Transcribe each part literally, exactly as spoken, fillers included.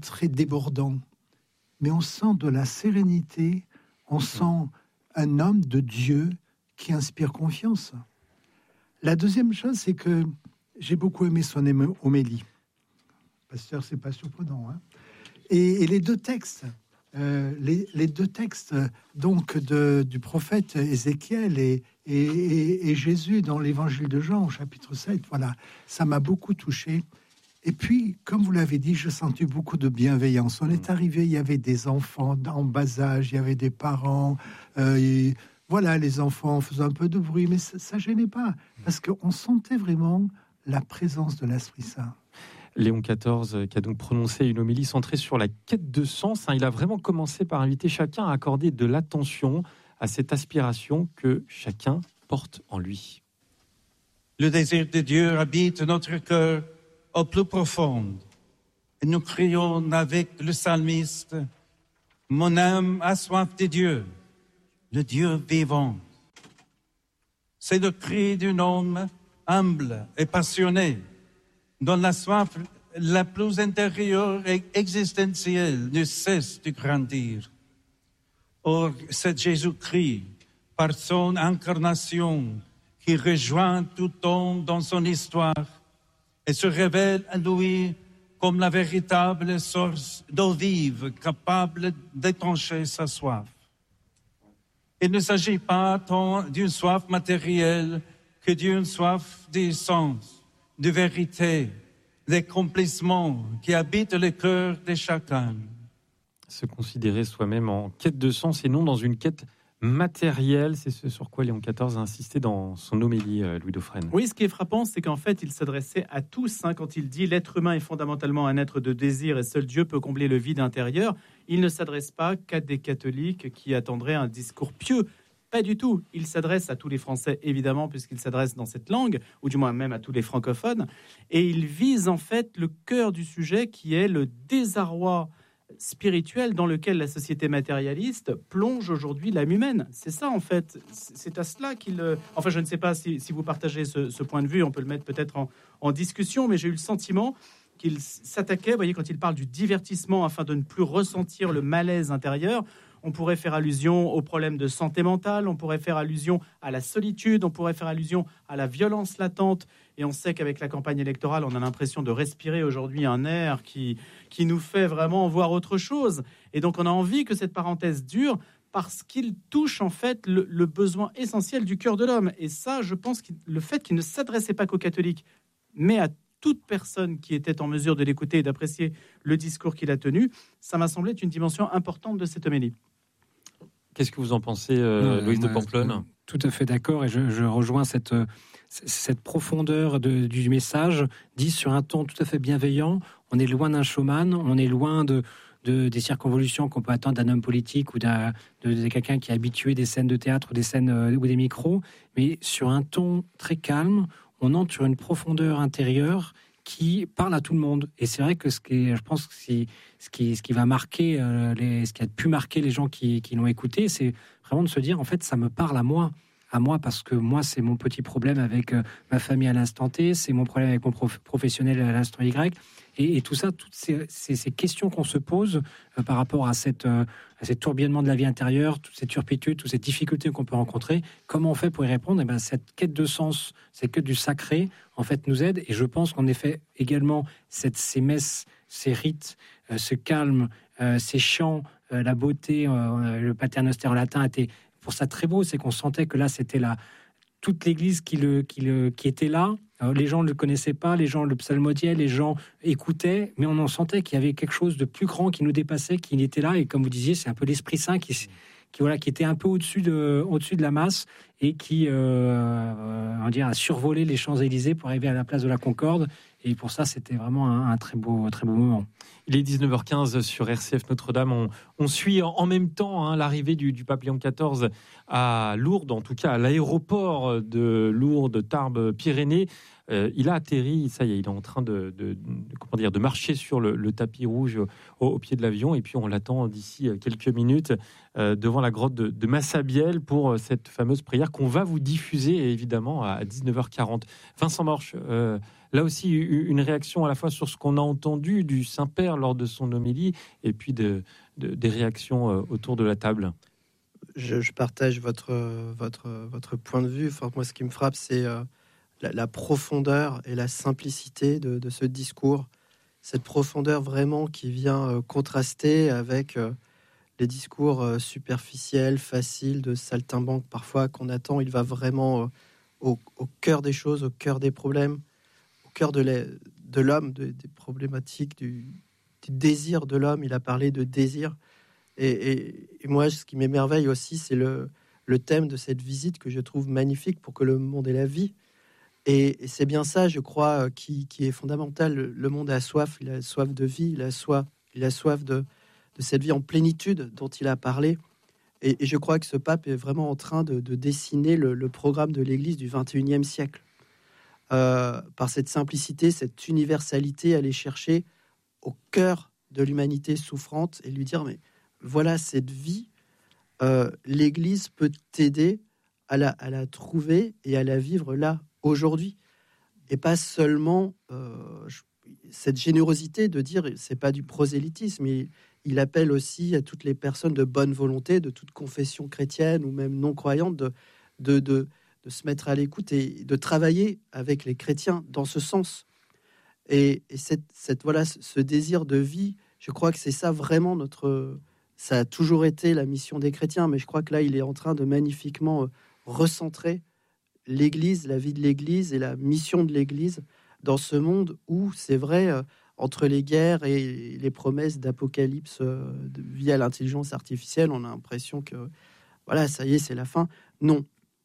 très débordant, mais on sent de la sérénité, on sent un homme de Dieu qui inspire confiance. La deuxième chose, c'est que j'ai beaucoup aimé son homélie. Pasteur, c'est pas surprenant, hein. Et, et les deux textes, euh, les, les deux textes donc de, du prophète Ézéchiel et, et, et, et Jésus dans l'évangile de Jean au chapitre sept, voilà, ça m'a beaucoup touché. Et puis, comme vous l'avez dit, j'ai senti beaucoup de bienveillance. On est arrivé, il y avait des enfants en bas âge, il y avait des parents, euh, et voilà, les enfants faisaient un peu de bruit, mais ça, ça gênait pas, parce qu'on sentait vraiment la présence de l'Esprit Saint. Léon quatorze, qui a donc prononcé une homélie centrée sur la quête de sens. Il a vraiment commencé par inviter chacun à accorder de l'attention à cette aspiration que chacun porte en lui. Le désir de Dieu habite notre cœur au plus profond. Et nous crions avec le psalmiste, « Mon âme a soif de Dieu, le Dieu vivant. » C'est le cri d'un homme humble et passionné, dont la soif la plus intérieure et existentielle ne cesse de grandir. Or, c'est Jésus-Christ, par son incarnation, qui rejoint tout homme dans son histoire et se révèle à lui comme la véritable source d'eau vive capable d'étancher sa soif. Il ne s'agit pas tant d'une soif matérielle que d'une soif de sens, de vérité, d'accomplissement qui habite le cœur de chacun. Se considérer soi-même en quête de sens et non dans une quête matérielle, c'est ce sur quoi Léon quatorze a insisté dans son homélie, Louis Dauphren. Oui, ce qui est frappant, c'est qu'en fait, il s'adressait à tous, hein, quand il dit « L'être humain est fondamentalement un être de désir et seul Dieu peut combler le vide intérieur », il ne s'adresse pas qu'à des catholiques qui attendraient un discours pieux. Pas du tout. Il s'adresse à tous les Français, évidemment, puisqu'il s'adresse dans cette langue, ou du moins même à tous les francophones, et il vise en fait le cœur du sujet qui est le désarroi spirituel dans lequel la société matérialiste plonge aujourd'hui l'âme humaine. C'est ça, en fait. C'est à cela qu'il... Enfin, je ne sais pas si, si vous partagez ce, ce point de vue, on peut le mettre peut-être en, en discussion, mais j'ai eu le sentiment qu'il s'attaquait, vous voyez, quand il parle du divertissement afin de ne plus ressentir le malaise intérieur. On pourrait faire allusion aux problèmes de santé mentale, on pourrait faire allusion à la solitude, on pourrait faire allusion à la violence latente. Et on sait qu'avec la campagne électorale, on a l'impression de respirer aujourd'hui un air qui, qui nous fait vraiment voir autre chose. Et donc, on a envie que cette parenthèse dure parce qu'il touche en fait le, le besoin essentiel du cœur de l'homme. Et ça, je pense que le fait qu'il ne s'adressait pas qu'aux catholiques, mais à toute personne qui était en mesure de l'écouter et d'apprécier le discours qu'il a tenu, ça m'a semblé être une dimension importante de cette homélie. Qu'est-ce que vous en pensez, euh, Louise de Pamplonne ? Tout à fait d'accord, et je, je rejoins cette, cette profondeur de, du message, dit sur un ton tout à fait bienveillant. On est loin d'un showman, on est loin de, de, des circonvolutions qu'on peut attendre d'un homme politique ou d'un, de, de quelqu'un qui est habitué des scènes de théâtre ou des scènes euh, ou des micros, mais sur un ton très calme, on entre sur une profondeur intérieure qui parle à tout le monde. Et c'est vrai que ce qui, je pense que c'est, ce qui, ce qui va marquer, euh, les, ce qui a pu marquer les gens qui, qui l'ont écouté, c'est vraiment de se dire, en fait, ça me parle à moi. À moi, parce que moi, c'est mon petit problème avec euh, ma famille à l'instant T, c'est mon problème avec mon prof, professionnel à l'instant Y. Et, et tout ça, toutes ces, ces, ces questions qu'on se pose euh, par rapport à cette... Euh, à ces tourbillonnements de la vie intérieure, toutes ces turpitudes, toutes ces difficultés qu'on peut rencontrer, comment on fait pour y répondre ? Et ben, cette quête de sens, cette quête du sacré, en fait, nous aide. Et je pense qu'en effet, également, cette, ces messes, ces rites, euh, ce calme, euh, ces chants, euh, la beauté, euh, le paternoster en latin était pour ça très beau. C'est qu'on sentait que là, c'était la, toute l'Église qui, le, qui, le, qui était là. Alors, les gens ne le connaissaient pas, les gens le psalmodiaient, les gens écoutaient, mais on en sentait qu'il y avait quelque chose de plus grand qui nous dépassait, qui était là. Et comme vous disiez, c'est un peu l'Esprit Saint qui, qui, voilà, qui était un peu au-dessus de, au-dessus de la masse et qui euh, on va dire, a survolé les Champs-Élysées pour arriver à la place de la Concorde. Et pour ça, c'était vraiment un, un très beau, très beau moment. Il est dix-neuf heures quinze sur R C F Notre-Dame. On, on suit en, en même temps hein, l'arrivée du, du pape Léon quatorze à Lourdes, en tout cas à l'aéroport de Lourdes, Tarbes, Pyrénées. Euh, il a atterri, ça y est, il est en train de, de, de, comment dire, de marcher sur le, le tapis rouge au, au pied de l'avion. Et puis on l'attend d'ici quelques minutes euh, devant la grotte de, de Massabielle pour cette fameuse prière qu'on va vous diffuser évidemment à dix-neuf heures quarante. Vincent Morche, euh, là aussi une réaction à la fois sur ce qu'on a entendu du Saint-Père dire lors de son homélie et puis de, de, des réactions euh, autour de la table. Je, je partage votre, votre, votre point de vue. Enfin, moi, ce qui me frappe, c'est euh, la, la profondeur et la simplicité de, de ce discours. Cette profondeur vraiment qui vient euh, contraster avec euh, les discours euh, superficiels, faciles, de saltimbanque parfois qu'on attend. Il va vraiment euh, au, au cœur des choses, au cœur des problèmes, au cœur de, la, de l'homme, de, des problématiques, du, du désir de l'homme. Il a parlé de désir. Et, et, et moi, ce qui m'émerveille aussi, c'est le, le thème de cette visite que je trouve magnifique pour que le monde ait la vie. Et, et c'est bien ça, je crois, qui, qui est fondamental. Le, le monde a soif, il a soif de vie, il a soif, il a soif de, de cette vie en plénitude dont il a parlé. Et, et je crois que ce pape est vraiment en train de, de dessiner le, le programme de l'Église du vingt et unième siècle. Euh, par cette simplicité, cette universalité, aller chercher au cœur de l'humanité souffrante et lui dire, mais voilà cette vie, euh, l'Église peut t'aider à la, à la trouver et à la vivre là, aujourd'hui. Et pas seulement euh, cette générosité de dire, c'est pas du prosélytisme, il, il appelle aussi à toutes les personnes de bonne volonté, de toute confession chrétienne ou même non-croyante, de, de, de, de se mettre à l'écoute et de travailler avec les chrétiens dans ce sens. Et, et cette, cette, voilà, ce désir de vie, je crois que c'est ça vraiment notre... Ça a toujours été la mission des chrétiens, mais je crois que là, il est en train de magnifiquement euh, recentrer l'Église, la vie de l'Église et la mission de l'Église dans ce monde où, c'est vrai, euh, entre les guerres et les promesses d'apocalypse euh, de, via l'intelligence artificielle, on a l'impression que, voilà, ça y est, c'est la fin. Non.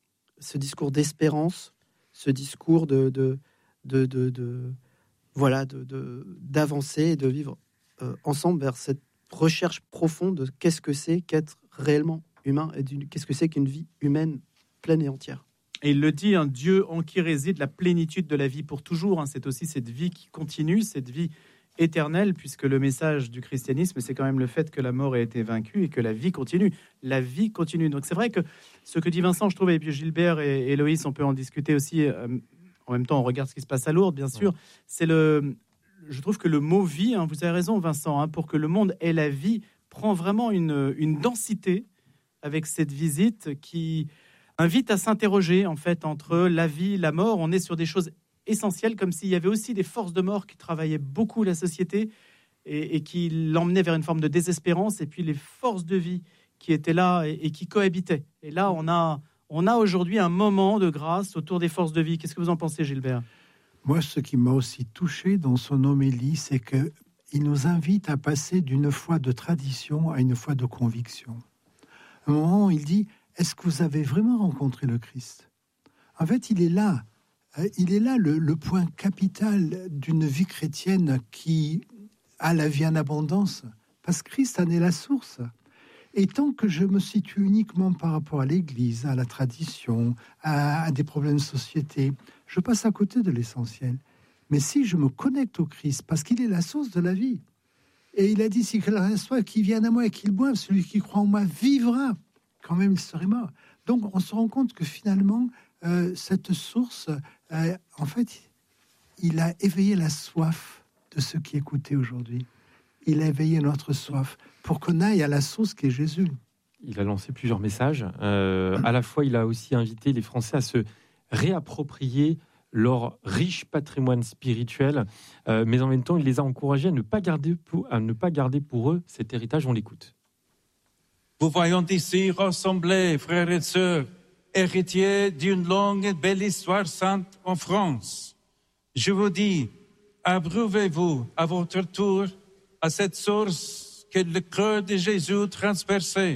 Ce discours d'espérance, ce discours de, de, de, de, de voilà, de, de, d'avancer et de vivre euh, ensemble vers cette recherche profonde de qu'est-ce que c'est qu'être réellement humain et d'une, qu'est-ce que c'est qu'une vie humaine pleine et entière. Et il le dit, un Dieu en qui réside la plénitude de la vie pour toujours. Hein. C'est aussi cette vie qui continue, cette vie éternelle, puisque le message du christianisme, c'est quand même le fait que la mort a été vaincue et que la vie continue. La vie continue. Donc c'est vrai que ce que dit Vincent, je trouve, et puis Gilbert et Héloïse, on peut en discuter aussi. Euh, en même temps, on regarde ce qui se passe à Lourdes, bien sûr. Ouais. C'est le... Je trouve que le mot vie, hein, vous avez raison Vincent, hein, pour que le monde ait la vie, prend vraiment une, une densité avec cette visite qui invite à s'interroger en fait entre la vie, la mort. On est sur des choses essentielles, comme s'il y avait aussi des forces de mort qui travaillaient beaucoup la société et, et qui l'emmenaient vers une forme de désespérance, et puis les forces de vie qui étaient là et, et qui cohabitaient. Et là, on a, on a aujourd'hui un moment de grâce autour des forces de vie. Qu'est-ce que vous en pensez, Gilbert ? Moi, ce qui m'a aussi touché dans son homélie, c'est qu'il nous invite à passer d'une foi de tradition à une foi de conviction. À un moment, il dit, est-ce que vous avez vraiment rencontré le Christ ? En fait, il est là. Il est là le, le point capital d'une vie chrétienne qui a la vie en abondance. Parce que Christ en est la source. Et tant que je me situe uniquement par rapport à l'Église, à la tradition, à, à des problèmes de société, je passe à côté de l'essentiel. Mais si je me connecte au Christ, parce qu'il est la source de la vie, et il a dit, si quelqu'un soit qui vienne à moi et qu'il boive, celui qui croit en moi vivra, quand même il serait mort. Donc on se rend compte que finalement, euh, cette source, euh, en fait, il a éveillé la soif de ceux qui écoutaient aujourd'hui. Il a éveillé notre soif pour qu'on aille à la source qui est Jésus. Il a lancé plusieurs messages. Euh, à la fois, il a aussi invité les Français à se réapproprier leur riche patrimoine spirituel, euh, mais en même temps, il les a encouragés à ne pas garder pour, à ne pas garder pour eux cet héritage. On l'écoute. Vous voyons ici rassemblés, frères et sœurs, héritiers d'une longue et belle histoire sainte en France. Je vous dis, abreuvez-vous à votre tour à cette source que le cœur de Jésus transperçait.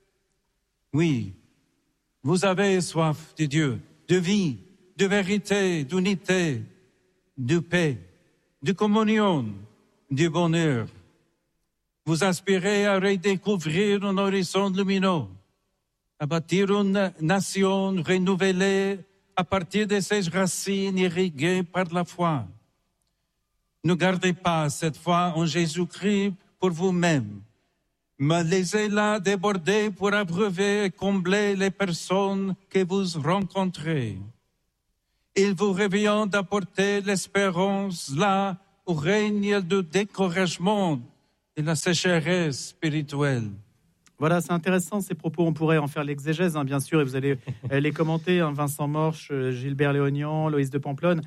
Oui, vous avez soif de Dieu, de vie, de vérité, d'unité, de paix, de communion, de bonheur. Vous aspirez à redécouvrir un horizon lumineux, à bâtir une nation renouvelée à partir de ses racines irriguées par la foi. Ne gardez pas cette foi en Jésus-Christ pour vous-même, mais laissez-la déborder pour abreuver et combler les personnes que vous rencontrez. Il vous revient d'apporter l'espérance là où règne le découragement et la sécheresse spirituelle. Voilà, c'est intéressant ces propos. On pourrait en faire l'exégèse, hein, bien sûr, et vous allez les commenter. Hein, Vincent Morche, Gilbert Léognan, Loïs de Pamplonne.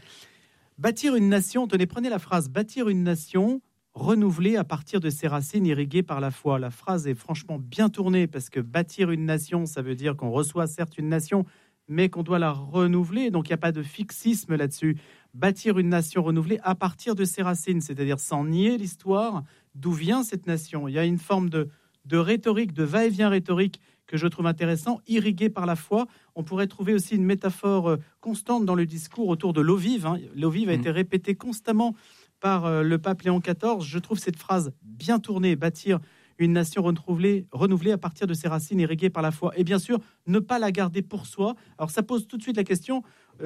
Bâtir une nation, tenez, prenez la phrase. Bâtir une nation renouvelée à partir de ses racines irriguées par la foi. La phrase est franchement bien tournée parce que bâtir une nation, ça veut dire qu'on reçoit certes une nation, mais qu'on doit la renouveler. Donc il n'y a pas de fixisme là-dessus. Bâtir une nation renouvelée à partir de ses racines, c'est-à-dire sans nier l'histoire, d'où vient cette nation. Il y a une forme de de rhétorique, de va-et-vient rhétorique que je trouve intéressant, irrigué par la foi. On pourrait trouver aussi une métaphore constante dans le discours autour de l'eau vive. Hein. L'eau vive a mmh. été répétée constamment par le pape Léon quatorze. Je trouve cette phrase bien tournée, bâtir une nation renouvelée, renouvelée à partir de ses racines irriguées par la foi. Et bien sûr, ne pas la garder pour soi. Alors ça pose tout de suite la question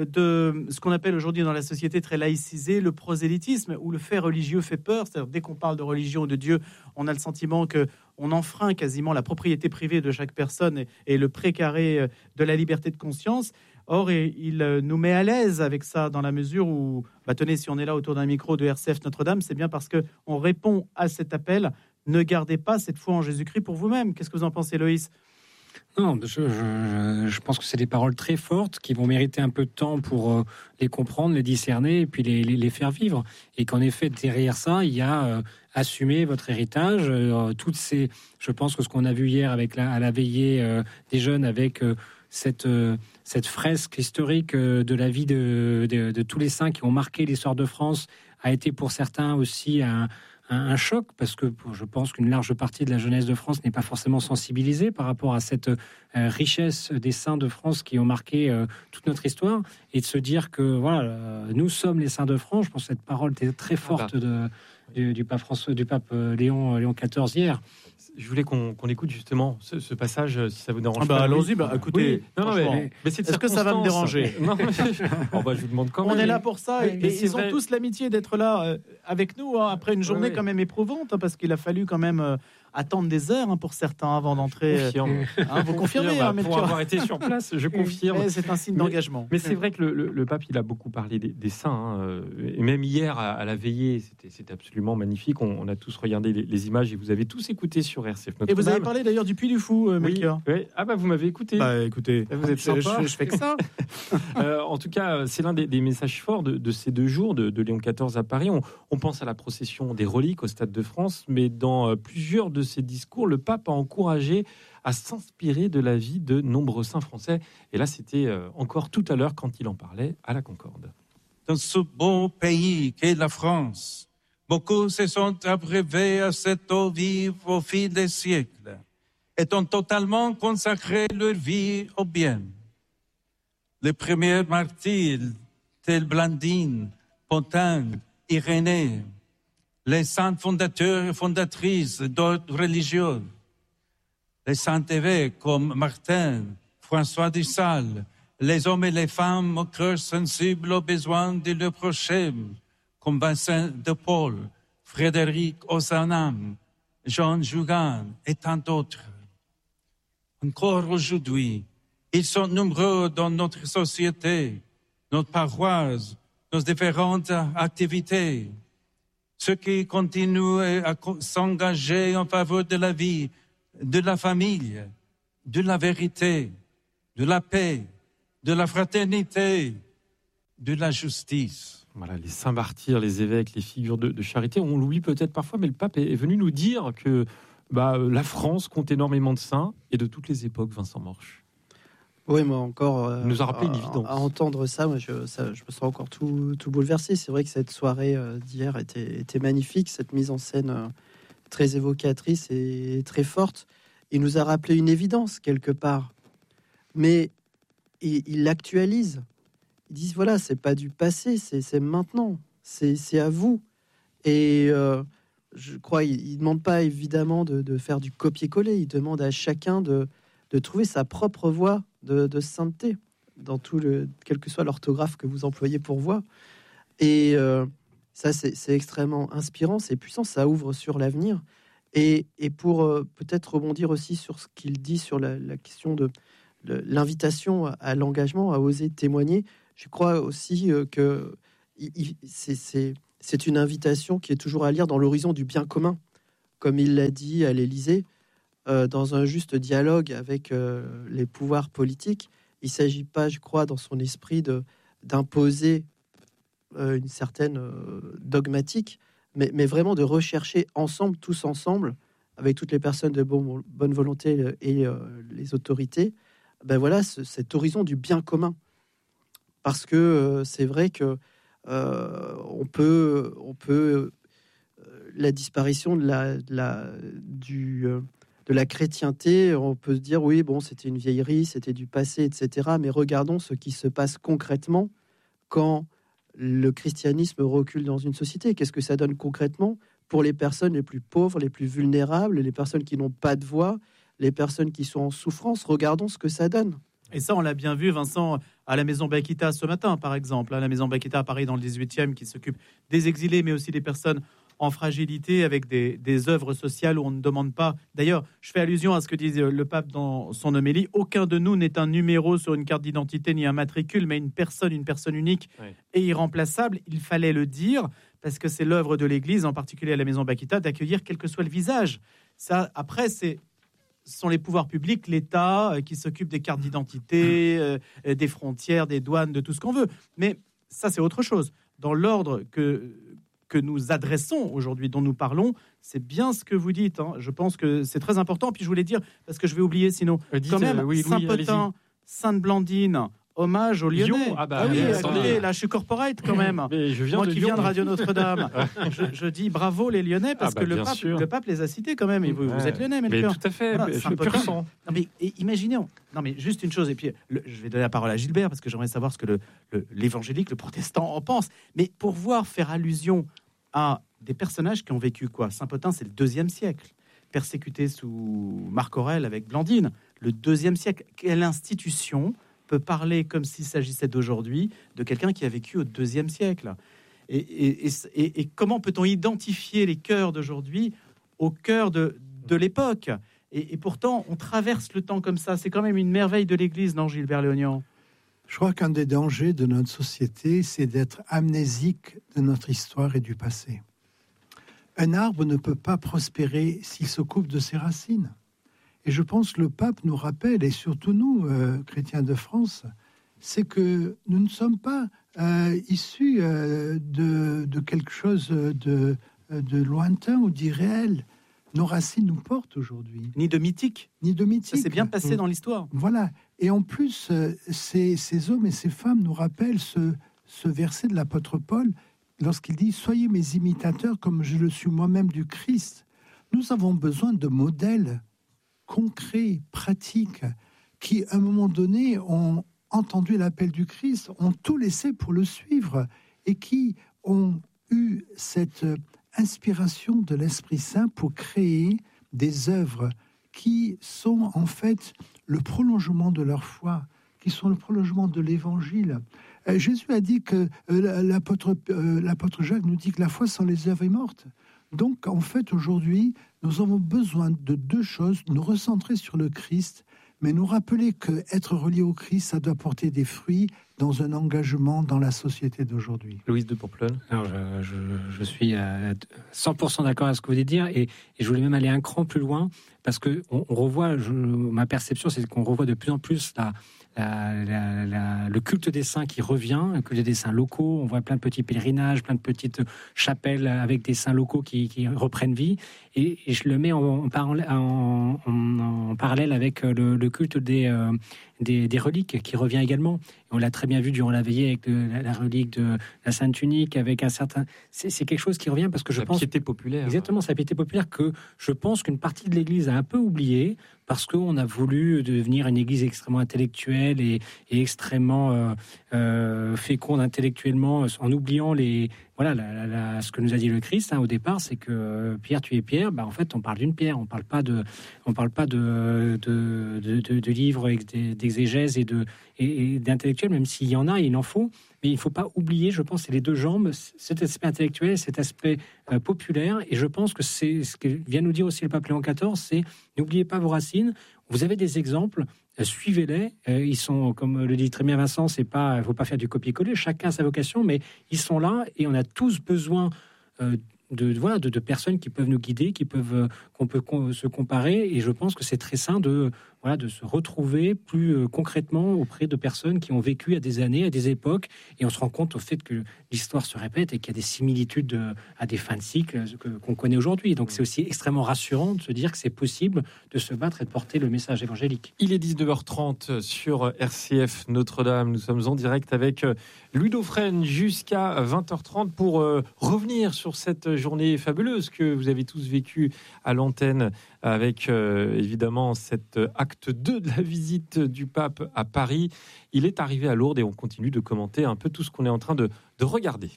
de ce qu'on appelle aujourd'hui dans la société très laïcisée, le prosélytisme, où le fait religieux fait peur. C'est-à-dire, dès qu'on parle de religion ou de Dieu, on a le sentiment qu'on enfreint quasiment la propriété privée de chaque personne et, et le précaré de la liberté de conscience. Or, il nous met à l'aise avec ça dans la mesure où, bah, tenez, si on est là autour d'un micro de R C F Notre-Dame, c'est bien parce qu'on répond à cet appel. Ne gardez pas cette foi en Jésus-Christ pour vous-même. Qu'est-ce que vous en pensez, Loïs ? Non, je, je, je pense que c'est des paroles très fortes qui vont mériter un peu de temps pour euh, les comprendre, les discerner et puis les, les, les faire vivre. Et qu'en effet, derrière ça, il y a euh, assumer votre héritage. Euh, toutes ces, je pense que ce qu'on a vu hier avec la, à la veillée euh, des jeunes avec euh, cette, euh, cette fresque historique euh, de la vie de, de, de tous les saints qui ont marqué l'histoire de France a été pour certains aussi un un choc, parce que je pense qu'une large partie de la jeunesse de France n'est pas forcément sensibilisée par rapport à cette euh, richesse des saints de France qui ont marqué euh, toute notre histoire, et de se dire que voilà, euh, nous sommes les saints de France. Je pense que cette parole était très forte de, du, du pape François, du pape Léon, Léon quatorze hier. Je voulais qu'on, qu'on écoute justement ce, ce passage, si ça vous dérange ah bah pas. Allons-y, bah, écoutez. Oui. Non, non, mais, mais c'est est-ce que ça va me déranger? Non, mais, oh bah, je vous demande quand même. On est là pour ça, et, et ils vrai. ont tous l'amitié d'être là euh, avec nous hein, après une journée ouais, quand même éprouvante, hein, parce qu'il a fallu quand même euh, attendre des heures hein, pour certains avant d'entrer. Euh, hein, vous confirmez, hein, pour avoir été sur place, je confirme. Mais c'est un signe mais, d'engagement. Mais c'est vrai que le, le, le pape, il a beaucoup parlé des, des saints, hein, et même hier à, à la veillée, c'était, c'était absolument magnifique. On, on a tous regardé les, les images et vous avez tous écouté sur R C F Notre-Dame. Et vous avez parlé d'ailleurs du Puy du Fou, euh, Melchior. Oui, oui. Ah bah vous m'avez écouté. Bah écoutez, vous êtes sympa. Je, je fais que ça. euh, en tout cas, c'est l'un des, des messages forts de, de ces deux jours de, de Léon quatorze à Paris. On, on pense à la procession des reliques au Stade de France, mais dans euh, plusieurs de ses discours, le pape a encouragé à s'inspirer de la vie de nombreux saints français. Et là, c'était euh, encore tout à l'heure quand il en parlait à la Concorde. Dans ce beau pays qu'est la France, beaucoup se sont abreuvés à cette eau vive au fil des siècles et ont totalement consacré leur vie au bien. Les premiers martyrs, tels Blandine, Pontin, Irénée, les saints fondateurs et fondatrices d'ordres religieux, les saints évêques comme Martin, François de Sales, les hommes et les femmes au cœur sensible aux besoins de leur prochain, comme Vincent de Paul, Frédéric Ozanam, Jean Jougan et tant d'autres. Encore aujourd'hui, ils sont nombreux dans notre société, notre paroisse, nos différentes activités. Ceux qui continuent à s'engager en faveur de la vie, de la famille, de la vérité, de la paix, de la fraternité, de la justice. Voilà, les saints martyrs, les évêques, les figures de, de charité, on l'oublie peut-être parfois, mais le pape est, est venu nous dire que bah, la France compte énormément de saints et de toutes les époques, Vincent Morche. Oui, moi encore, euh, nous a rappelé à, une évidence. À entendre ça, moi, je, ça, je me sens encore tout, tout bouleversé. C'est vrai que cette soirée euh, d'hier était, était magnifique, cette mise en scène euh, très évocatrice et très forte. Il nous a rappelé une évidence quelque part, mais il, il l'actualise. Ils disent voilà, c'est pas du passé, c'est, c'est maintenant, c'est, c'est à vous. Et euh, je crois, il, il demande pas évidemment de, de faire du copier-coller. Il demande à chacun de, de trouver sa propre voie de, de sainteté, dans tout le, quel que soit l'orthographe que vous employez pour voix. Et euh, ça, c'est, c'est extrêmement inspirant, c'est puissant, ça ouvre sur l'avenir. Et, et pour euh, peut-être rebondir aussi sur ce qu'il dit sur la, la question de le, l'invitation à l'engagement, à oser témoigner, je crois aussi euh, que il, il, c'est, c'est, c'est une invitation qui est toujours à lire dans l'horizon du bien commun. comme il l'a dit à l'Élysée, euh, dans un juste dialogue avec euh, les pouvoirs politiques. Il ne s'agit pas, je crois, dans son esprit de, d'imposer euh, une certaine euh, dogmatique, mais, mais vraiment de rechercher ensemble, tous ensemble, avec toutes les personnes de bon, bonne volonté et euh, les autorités, ben voilà, ce, cet horizon du bien commun. Parce que euh, c'est vrai que euh, on peut, on peut euh, la disparition de la, de la, du, euh, de la chrétienté, on peut se dire oui, bon, c'était une vieillerie, c'était du passé, et cetera. Mais regardons ce qui se passe concrètement quand le christianisme recule dans une société. Qu'est-ce que ça donne concrètement pour les personnes les plus pauvres, les plus vulnérables, les personnes qui n'ont pas de voix, les personnes qui sont en souffrance? Regardons ce que ça donne. Et ça, on l'a bien vu, Vincent, à la Maison Bakita ce matin, par exemple. À la Maison Bakita à Paris, dans le dix-huitième, qui s'occupe des exilés, mais aussi des personnes en fragilité, avec des, des œuvres sociales où on ne demande pas. D'ailleurs, je fais allusion à ce que dit le pape dans son homélie. Aucun de nous n'est un numéro sur une carte d'identité ni un matricule, mais une personne, une personne unique oui. et irremplaçable. Il fallait le dire, parce que c'est l'œuvre de l'Église, en particulier à la Maison Bakita, d'accueillir quel que soit le visage. Ça, après, c'est... Ce sont les pouvoirs publics, l'État, euh, qui s'occupe des cartes d'identité, euh, des frontières, des douanes, de tout ce qu'on veut. Mais ça, c'est autre chose. Dans l'ordre que, que nous adressons aujourd'hui, dont nous parlons, c'est bien ce que vous dites. Hein. Je pense que c'est très important. Puis je voulais dire, parce que je vais oublier sinon, dites, quand même, euh, oui, Saint-Potin, Sainte-Blandine, hommage aux Lyonnais. Ah, bah, ah oui, attendez, là, je suis corporate quand même. Mais je viens Moi de qui Lyon. viens de Radio Notre-Dame, je, je dis bravo les Lyonnais, parce ah bah, que le pape, le pape les a cités quand même. Et vous, ouais. vous êtes Lyonnais, mais tout à fait. Voilà, je pur sang. Non mais et, imaginez, on, non mais juste une chose. Et puis le, je vais donner la parole à Gilbert parce que j'aimerais savoir ce que le, le, l'évangélique, le protestant en pense. Mais pour voir faire allusion à des personnages qui ont vécu quoi. Saint-Potin, c'est le deuxième siècle, persécuté sous Marc Aurèle avec Blandine, le deuxième siècle. Quelle institution peut parler comme s'il s'agissait d'aujourd'hui de quelqu'un qui a vécu au deuxième siècle? Et, et, et, et comment peut-on identifier les cœurs d'aujourd'hui au cœur de, de l'époque? et, et pourtant, on traverse le temps comme ça. C'est quand même une merveille de l'Église, non, Gilbert Léognan? Je crois qu'un des dangers de notre société, c'est d'être amnésique de notre histoire et du passé. Un arbre ne peut pas prospérer s'il se coupe de ses racines. Et je pense que le pape nous rappelle, et surtout nous, euh, chrétiens de France, c'est que nous ne sommes pas euh, issus euh, de, de quelque chose de, de lointain ou d'irréel. Nos racines nous portent aujourd'hui. Ni de mythique. Ni de mythique. Ça s'est bien passé dans l'histoire. Voilà. Et en plus, euh, ces, ces hommes et ces femmes nous rappellent ce, ce verset de l'apôtre Paul, lorsqu'il dit « Soyez mes imitateurs comme je le suis moi-même du Christ ». Nous avons besoin de modèles concrets, pratiques, qui, à un moment donné, ont entendu l'appel du Christ, ont tout laissé pour le suivre, et qui ont eu cette inspiration de l'Esprit Saint pour créer des œuvres qui sont en fait le prolongement de leur foi, qui sont le prolongement de l'Évangile. Euh, Jésus a dit que euh, l'apôtre, euh, l'apôtre Jacques nous dit que la foi sans les œuvres est morte. Donc, en fait, aujourd'hui, nous avons besoin de deux choses, nous recentrer sur le Christ, mais nous rappeler qu'être relié au Christ, ça doit porter des fruits dans un engagement dans la société d'aujourd'hui. Louise de Pourpleune. Alors, je, je, je suis à cent pour cent d'accord avec ce que vous voulez dire, et, et je voulais même aller un cran plus loin, parce qu'on on revoit, je, ma perception, c'est qu'on revoit de plus en plus la, la, la, la, le culte des saints qui revient, le culte des saints locaux. On voit plein de petits pèlerinages, plein de petites chapelles avec des saints locaux qui, qui reprennent vie. Et, et je le mets en, en, en, en, en parallèle avec le, le culte des, euh, des, des reliques qui revient également. Et on l'a très bien vu durant la veillée avec de, la, la relique de la Sainte Tunique, avec un certain. C'est, c'est quelque chose qui revient parce que je la pense. La piété populaire. Exactement, c'est la piété populaire que je pense qu'une partie de l'Église a un peu oublié parce qu'on a voulu devenir une Église extrêmement intellectuelle et, et extrêmement euh, euh, féconde intellectuellement, en oubliant les. Voilà, la, la, la, ce que nous a dit le Christ hein, au départ, c'est que euh, Pierre, tu es Pierre. Bah, en fait, on parle d'une pierre. On parle pas de, on parle pas de de, de, de, de livres d'exégèse et de et, et d'intellectuels, même s'il y en a, il en faut. Mais il ne faut pas oublier, je pense, c'est les deux jambes, cet aspect intellectuel, cet aspect euh, populaire. Et je pense que c'est ce que vient nous dire aussi le pape Léon quatorze, c'est n'oubliez pas vos racines. Vous avez des exemples. Suivez-les, euh, ils sont, comme le dit très bien Vincent, c'est pas, il faut pas faire du copier-coller, chacun a sa vocation, mais ils sont là et on a tous besoin euh, de, voilà, de, de personnes qui peuvent nous guider, qui peuvent, qu'on peut con, se comparer. Et je pense que c'est très sain de, voilà, de se retrouver plus euh, concrètement auprès de personnes qui ont vécu à des années, à des époques. Et on se rend compte au fait que l'histoire se répète et qu'il y a des similitudes de, à des fins de cycle que, qu'on connaît aujourd'hui. Donc c'est aussi extrêmement rassurant de se dire que c'est possible de se battre et de porter le message évangélique. Il est dix-neuf heures trente sur R C F Notre-Dame. Nous sommes en direct avec Louis Dauphren jusqu'à vingt heures trente pour euh, revenir sur cette journée fabuleuse que vous avez tous vécue à l'antenne avec euh, évidemment cet acte deux de la visite du pape à Paris. Il est arrivé à Lourdes et on continue de commenter un peu tout ce qu'on est en train de, de regarder.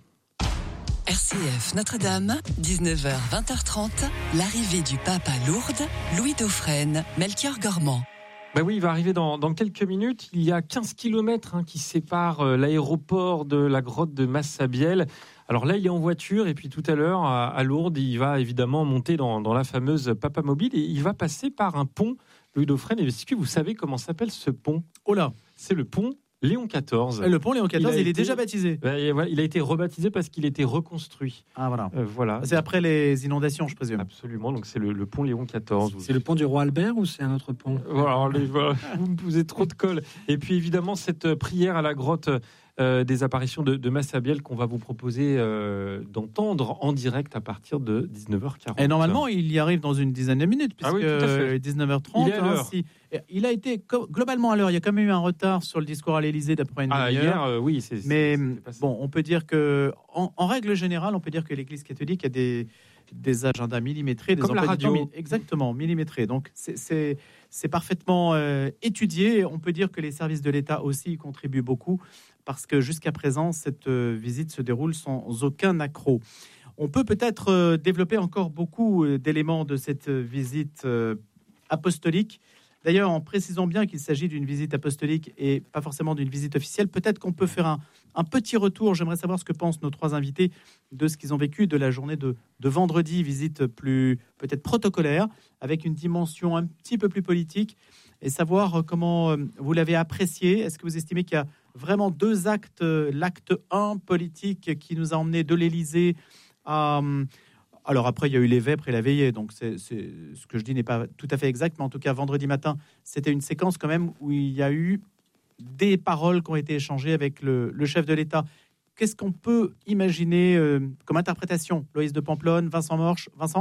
R C F Notre-Dame, dix-neuf heures vingt heures trente, l'arrivée du pape à Lourdes, Louis Dauphren, Melchior Gormand. Ben oui, il va arriver dans, dans quelques minutes. Il y a quinze kilomètres hein, qui séparent euh, l'aéroport de la grotte de Massabielle. Alors là, il est en voiture et puis tout à l'heure, à, à Lourdes, il va évidemment monter dans, dans la fameuse Papa Mobile et il va passer par un pont, Louis Dauphren. Et est-ce que vous savez comment s'appelle ce pont ? Oh là, c'est le pont Léon quatorze. Le pont Léon quatorze, il, il été, est déjà baptisé. Ben, il a été rebaptisé parce qu'il était reconstruit. Ah voilà. Euh, voilà. C'est après les inondations, je présume. Absolument. Donc c'est le, le pont Léon quatorze. C'est le pont du roi Albert ou c'est un autre pont ? Voilà, les, voilà, vous me posez trop de colle. Et puis évidemment cette prière à la grotte euh, des apparitions de, de Massabielle qu'on va vous proposer euh, d'entendre en direct à partir de dix-neuf heures quarante. Et normalement, il y arrive dans une dizaine de minutes, puisque ah oui, tout à fait. dix-neuf heures trente. Il est à l'heure. Hein, si, il a été globalement à l'heure. Il y a quand même eu un retard sur le discours à l'Élysée d'après une ah, demi-heure. Hier, euh, oui, c'est, mais c'est bon, on peut dire que, en, en règle générale, on peut dire que l'Église catholique a des des agendas millimétrés, des comme la radio, mi- exactement millimétrés. Donc c'est c'est, c'est parfaitement euh, étudié. On peut dire que les services de l'État aussi y contribuent beaucoup, parce que jusqu'à présent, cette euh, visite se déroule sans aucun accroc. On peut peut-être euh, développer encore beaucoup euh, d'éléments de cette euh, visite euh, apostolique. D'ailleurs, en précisant bien qu'il s'agit d'une visite apostolique et pas forcément d'une visite officielle, peut-être qu'on peut faire un, un petit retour. J'aimerais savoir ce que pensent nos trois invités de ce qu'ils ont vécu de la journée de, de vendredi, visite plus peut-être protocolaire, avec une dimension un petit peu plus politique, et savoir comment vous l'avez apprécié. Est-ce que vous estimez qu'il y a vraiment deux actes, l'acte un politique qui nous a emmenés de l'Élysée à... Alors après, il y a eu les vêpres et la veillée, donc c'est, c'est, ce que je dis n'est pas tout à fait exact, mais en tout cas, vendredi matin, c'était une séquence quand même où il y a eu des paroles qui ont été échangées avec le, le chef de l'État. Qu'est-ce qu'on peut imaginer euh, comme interprétation ? Loïs de Pamplonne, Vincent Morche. Vincent ?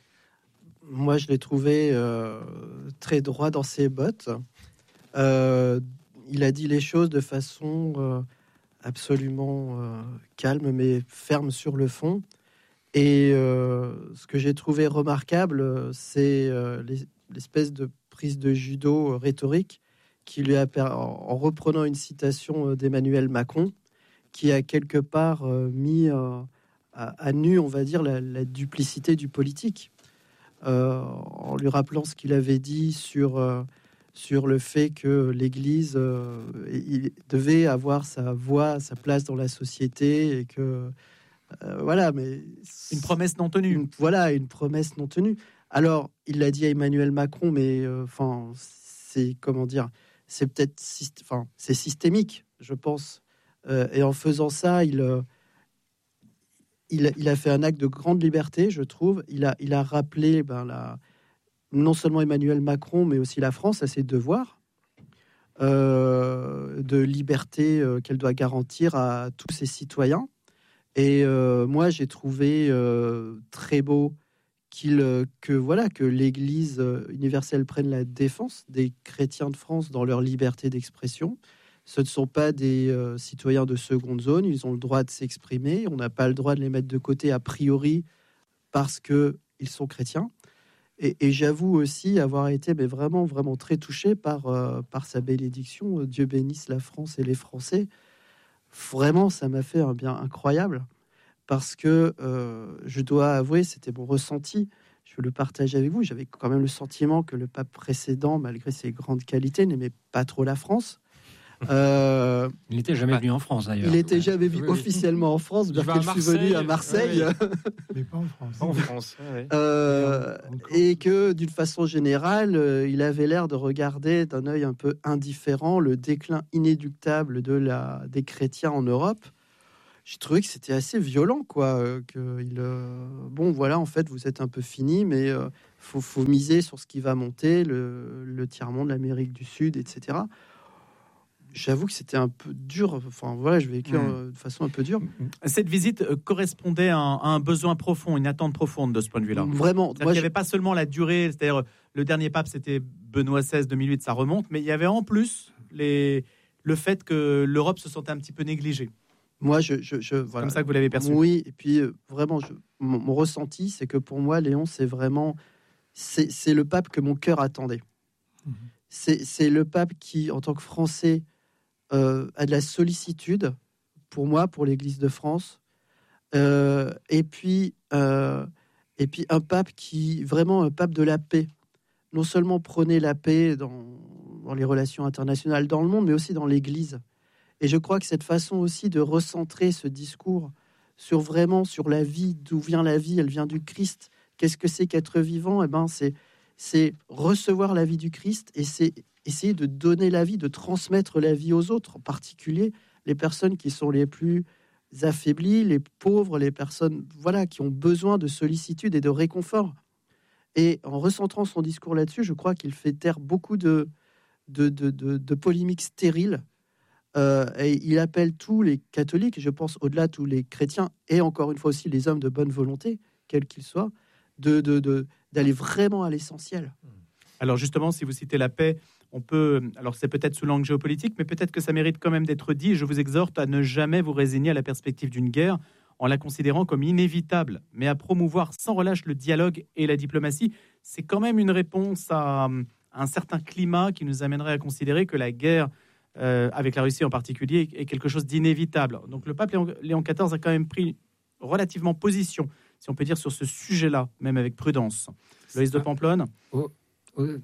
Moi, je l'ai trouvé euh, très droit dans ses bottes. Euh, il a dit les choses de façon euh, absolument euh, calme, mais ferme sur le fond. Et euh, ce que j'ai trouvé remarquable, c'est euh, l'espèce de prise de judo rhétorique qui lui a, en reprenant une citation d'Emmanuel Macron, qui a quelque part euh, mis euh, à, à nu, on va dire, la, la duplicité du politique, euh, en lui rappelant ce qu'il avait dit sur, euh, sur le fait que l'Église euh, il devait avoir sa voix, sa place dans la société, et que Euh, voilà, mais une promesse non tenue. Une, voilà, une promesse non tenue. Alors, il l'a dit à Emmanuel Macron, mais enfin, euh, c'est comment dire, c'est peut-être, enfin, c'est systémique, je pense. Euh, et en faisant ça, il, euh, il, il a fait un acte de grande liberté, je trouve. Il a, il a rappelé, ben, la, non seulement Emmanuel Macron, mais aussi la France à ses devoirs euh, de liberté euh, qu'elle doit garantir à tous ses citoyens. Et euh, moi, j'ai trouvé euh, très beau qu'il, euh, que, voilà, que l'Église universelle prenne la défense des chrétiens de France dans leur liberté d'expression. Ce ne sont pas des euh, citoyens de seconde zone, ils ont le droit de s'exprimer. On n'a pas le droit de les mettre de côté a priori parce qu'ils sont chrétiens. Et, et j'avoue aussi avoir été mais vraiment, vraiment très touché par, euh, par sa bénédiction. Dieu bénisse la France et les Français. Vraiment, ça m'a fait un bien incroyable, parce que euh, je dois avouer, c'était mon ressenti, je veux le partager avec vous, j'avais quand même le sentiment que le pape précédent, malgré ses grandes qualités, n'aimait pas trop la France. Euh, il n'était jamais bah, venu en France, d'ailleurs. Il n'était jamais venu oui, officiellement en France, bien qu'il fût venu à Marseille. Oui, mais pas en France. En France, oui. euh, et que, d'une façon générale, euh, il avait l'air de regarder d'un œil un peu indifférent le déclin inéluctable de la, des chrétiens en Europe. j'ai trouvé que c'était assez violent, quoi. Euh, que il, euh, bon, voilà, en fait, vous êtes un peu fini, mais euh, faut, faut miser sur ce qui va monter, le, le tiers-monde, l'Amérique du Sud, et cetera. J'avoue que c'était un peu dur. Enfin, voilà, je l'ai vécu Mmh. de façon un peu dure. Cette visite euh, correspondait à un, à un besoin profond, une attente profonde de ce point de vue-là. Vraiment, C'est-à-dire moi, qu'il n'y je- avait pas seulement la durée, c'est-à-dire le dernier pape, c'était Benoît seize, deux mille huit, ça remonte, mais il y avait en plus les, le fait que l'Europe se sentait un petit peu négligée. moi, je, je, je- C'est voilà. comme ça que vous l'avez perçu. Oui, et puis euh, vraiment, je- mon, mon ressenti, c'est que pour moi, Léon, c'est vraiment, c'est c'est le pape que mon cœur attendait. Mhm. C'est c'est le pape qui, en tant que Français, euh, a de la sollicitude pour moi, pour l'Église de France, Euh, et puis euh, et puis un pape qui vraiment un pape de la paix. Non seulement prôner la paix dans, dans les relations internationales dans le monde, mais aussi dans l'Église. Et je crois que cette façon aussi de recentrer ce discours sur vraiment sur la vie, d'où vient la vie, elle vient du Christ. Qu'est-ce que c'est qu'être vivant? Eh ben, c'est c'est recevoir la vie du Christ et c'est essayer de donner la vie, de transmettre la vie aux autres, en particulier les personnes qui sont les plus affaiblies, les pauvres, les personnes voilà qui ont besoin de sollicitude et de réconfort. Et en recentrant son discours là-dessus, je crois qu'il fait taire beaucoup de de, de, de, de polémiques stériles. Euh, et il appelle tous les catholiques, je pense au-delà tous les chrétiens, et encore une fois aussi les hommes de bonne volonté, quels qu'ils soient, de, de, de, d'aller vraiment à l'essentiel. Alors justement, si vous citez la paix, on peut, alors c'est peut-être sous l'angle géopolitique, mais peut-être que ça mérite quand même d'être dit. Je vous exhorte à ne jamais vous résigner à la perspective d'une guerre en la considérant comme inévitable, mais à promouvoir sans relâche le dialogue et la diplomatie. C'est quand même une réponse à un certain climat qui nous amènerait à considérer que la guerre, euh, avec la Russie en particulier, est quelque chose d'inévitable. Donc le pape Léon, Léon quatorze a quand même pris relativement position, si on peut dire, sur ce sujet-là, même avec prudence. Loïs de Pamplonne. Oh, oh, euh,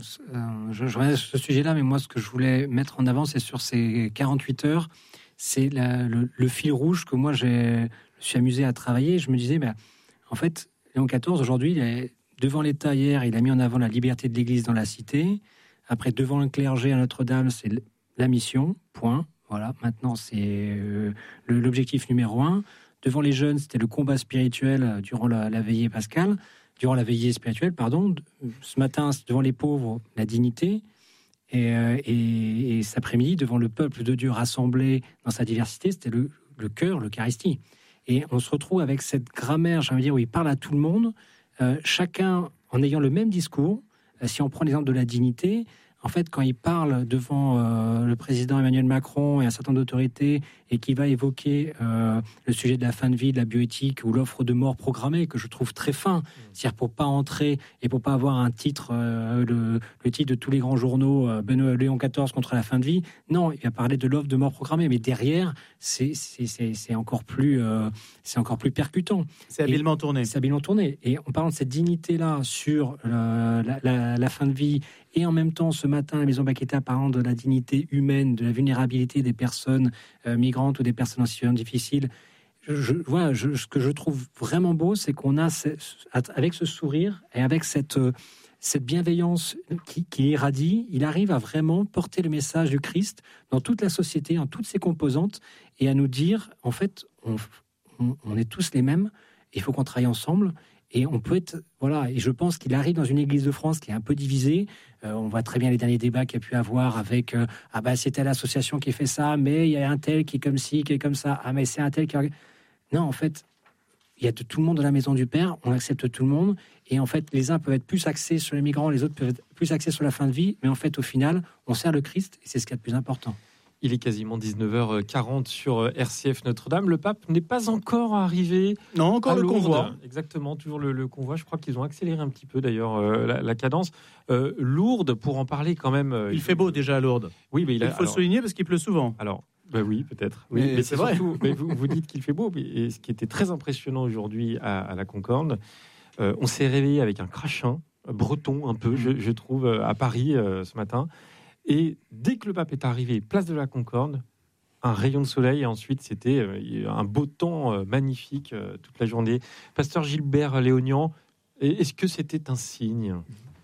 je, je reviens sur ce sujet-là, mais moi, ce que je voulais mettre en avant, c'est sur ces quarante-huit heures, c'est la- le, le fil rouge que moi, j'ai, je suis amusé à travailler. Je me disais, ben, en fait, Léon quatorze, aujourd'hui, il est devant l'État hier, il a mis en avant la liberté de l'Église dans la cité. Après, devant le clergé à Notre-Dame, c'est la mission, point. Voilà, maintenant, c'est euh, le- l'objectif numéro un. Devant les jeunes, c'était le combat spirituel durant la, la veillée pascale, durant la veillée spirituelle, pardon. Ce matin, c'est devant les pauvres, la dignité. Et, euh, et, et cet après-midi, devant le peuple de Dieu rassemblé dans sa diversité, c'était le, le cœur, l'Eucharistie. Et on se retrouve avec cette grammaire, j'ai envie de dire, où il parle à tout le monde, euh, chacun en ayant le même discours. Euh, si on prend l'exemple de la dignité, en fait, quand il parle devant euh, le président Emmanuel Macron et un certain nombre d'autorités et qui va évoquer euh, le sujet de la fin de vie, de la bioéthique ou l'offre de mort programmée, que je trouve très fin, c'est-à-dire pour pas entrer et pour pas avoir un titre, euh, le, le titre de tous les grands journaux, euh, Benoît Léon quatorze contre la fin de vie. Non, il va parler de l'offre de mort programmée, mais derrière, c'est, c'est, c'est, c'est encore plus, euh, c'est encore plus percutant. C'est habilement tourné. C'est habilement tourné. Et en parlant de cette dignité-là sur euh, la, la, la fin de vie, et en même temps, ce matin, la Maison Bakhita parlant de la dignité humaine, de la vulnérabilité des personnes euh, migrantes ou des personnes en situation difficile, je, je, voilà, je, ce que je trouve vraiment beau, c'est qu'on a, ce, avec ce sourire et avec cette, cette bienveillance qui, qui irradie, il arrive à vraiment porter le message du Christ dans toute la société, en toutes ses composantes, et à nous dire, en fait, on, on, on est tous les mêmes, il faut qu'on travaille ensemble. Et on peut être, voilà, et je pense qu'il arrive dans une église de France qui est un peu divisée. Euh, on voit très bien les derniers débats qu'il y a pu avoir avec, euh, ah ben c'était l'association qui fait ça, mais il y a un tel qui est comme ci, qui est comme ça. Ah mais c'est un tel qui... Non, en fait, il y a de tout le monde dans la maison du Père, on accepte tout le monde. Et en fait, les uns peuvent être plus axés sur les migrants, les autres peuvent être plus axés sur la fin de vie. Mais en fait, au final, on sert le Christ et c'est ce qu'il y a de plus important. Il est quasiment dix-neuf heures quarante sur R C F Notre-Dame. Le pape n'est pas encore arrivé. Non, encore à le Lourdes. convoi. Exactement, toujours le, le convoi. Je crois qu'ils ont accéléré un petit peu d'ailleurs euh, la, la cadence. Euh, Lourdes, pour en parler quand même. Euh, Il fait beau déjà à Lourdes. Oui, mais il, Il a, faut le alors, souligner parce qu'il pleut souvent. alors, bah oui, peut-être. Oui, Mais mais, c'est c'est vrai. surtout. Mais vous, vous dites qu'il fait beau. Mais, et ce qui était très impressionnant aujourd'hui à, à la Concorde, euh, on s'est réveillé avec un crachin breton un peu, je, je trouve, à Paris euh, ce matin. Et dès que le pape est arrivé, place de la Concorde, un rayon de soleil, et ensuite c'était euh, un beau temps euh, magnifique euh, toute la journée. Pasteur Gilbert Léonian, est-ce que c'était un signe,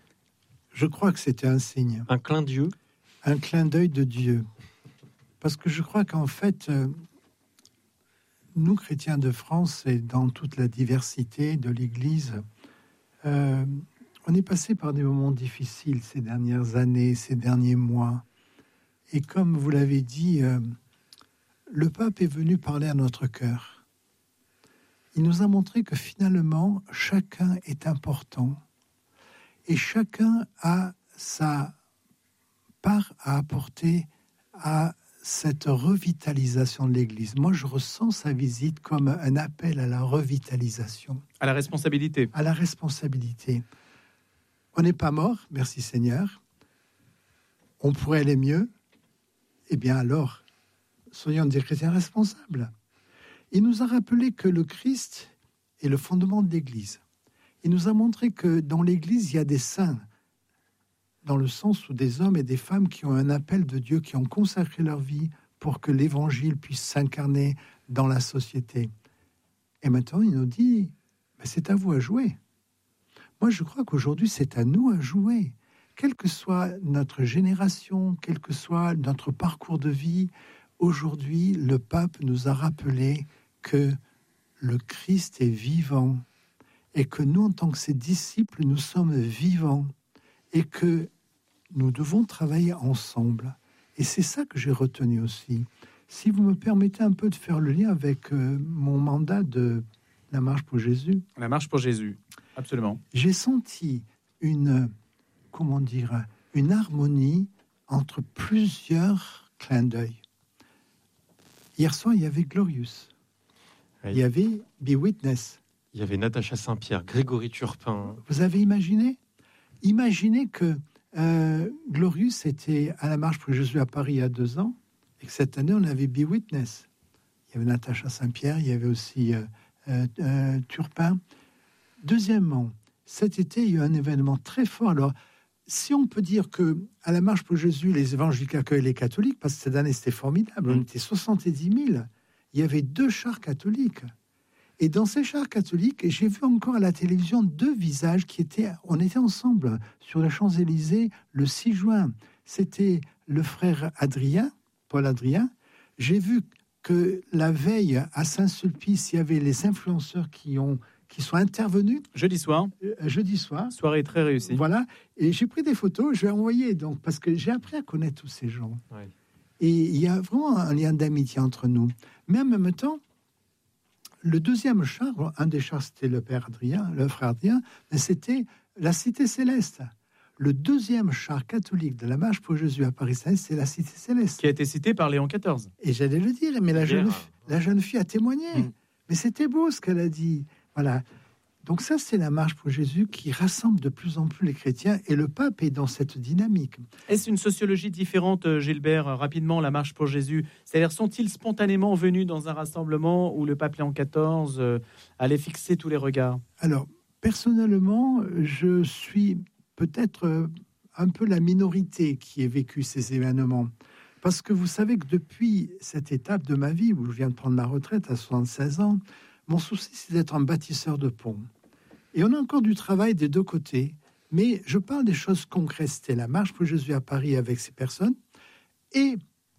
Je crois que c'était un signe, un clin d'yeux? un clin d'œil de Dieu. Parce que je crois qu'en fait, euh, nous, chrétiens de France, et dans toute la diversité de l'Église, euh, on est passé par des moments difficiles ces dernières années, ces derniers mois. Et comme vous l'avez dit, euh, le pape est venu parler à notre cœur. Il nous a montré que finalement, chacun est important et chacun a sa part à apporter à cette revitalisation de l'Église. Moi, je ressens sa visite comme un appel à la revitalisation. À la responsabilité. À la responsabilité. On n'est pas mort, merci Seigneur. On pourrait aller mieux. Eh bien alors, soyons des chrétiens responsables. Il nous a rappelé que le Christ est le fondement de l'Église. Il nous a montré que dans l'Église, il y a des saints, dans le sens où des hommes et des femmes qui ont un appel de Dieu, qui ont consacré leur vie pour que l'Évangile puisse s'incarner dans la société. Et maintenant, il nous dit, ben, c'est à vous à jouer. Moi, je crois qu'aujourd'hui, c'est à nous à jouer. Quelle que soit notre génération, quel que soit notre parcours de vie, aujourd'hui, le pape nous a rappelé que le Christ est vivant et que nous, en tant que ses disciples, nous sommes vivants et que nous devons travailler ensemble. Et c'est ça que j'ai retenu aussi. Si vous me permettez un peu de faire le lien avec euh, mon mandat de la Marche pour Jésus. La Marche pour Jésus, absolument. J'ai senti une, comment dire, une harmonie entre plusieurs clins d'œil. Hier soir, il y avait Glorious. Oui. Il y avait Be Witness. Il y avait Natacha Saint-Pierre, Grégory Turpin. Vous avez imaginé Imaginez que euh, Glorious était à la Marche pour Jésus à Paris il y a deux ans, et que cette année, on avait Be Witness. Il y avait Natacha Saint-Pierre, il y avait aussi euh, euh, euh, Turpin. Deuxièmement, cet été, il y a eu un événement très fort. Alors, si on peut dire que à la Marche pour Jésus, les évangéliques accueillent les catholiques, parce que cette année, c'était formidable, on était soixante-dix mille, il y avait deux chars catholiques. Et dans ces chars catholiques, j'ai vu encore à la télévision deux visages qui étaient... On était ensemble sur les Champs-Élysées le six juin. C'était le frère Adrien, Paul Adrien. J'ai vu que la veille, à Saint-Sulpice, il y avait les influenceurs qui, ont, qui sont intervenus. Jeudi soir. Euh, jeudi soir. Soirée très réussie. Voilà. Et j'ai pris des photos, je vais envoyer, donc, parce que j'ai appris à connaître tous ces gens. Ouais. Et il y a vraiment un lien d'amitié entre nous. Mais en même temps, le deuxième char, un des chars, c'était le père Adrien, le frère Adrien, mais c'était la Cité Céleste. Le deuxième char catholique de la Marche pour Jésus à Paris-Saint, c'est la Cité Céleste. Qui a été cité par Léon quatorze. Et j'allais le dire, mais la, jeune, Bien. la jeune fille a témoigné. Mmh. Mais c'était beau ce qu'elle a dit. Voilà. Donc ça, c'est la Marche pour Jésus qui rassemble de plus en plus les chrétiens, et le pape est dans cette dynamique. Est-ce une sociologie différente, Gilbert, rapidement, la Marche pour Jésus? C'est-à-dire, sont-ils spontanément venus dans un rassemblement où le pape Léon quatorze euh, allait fixer tous les regards? Alors, personnellement, je suis peut-être euh, un peu la minorité qui ait vécu ces événements. Parce que vous savez que depuis cette étape de ma vie, où je viens de prendre ma retraite à soixante-seize ans, mon souci, c'est d'être un bâtisseur de ponts. Et on a encore du travail des deux côtés, mais je parle des choses concrètes. C'était la Marche pour Jésus à Paris avec ces personnes, et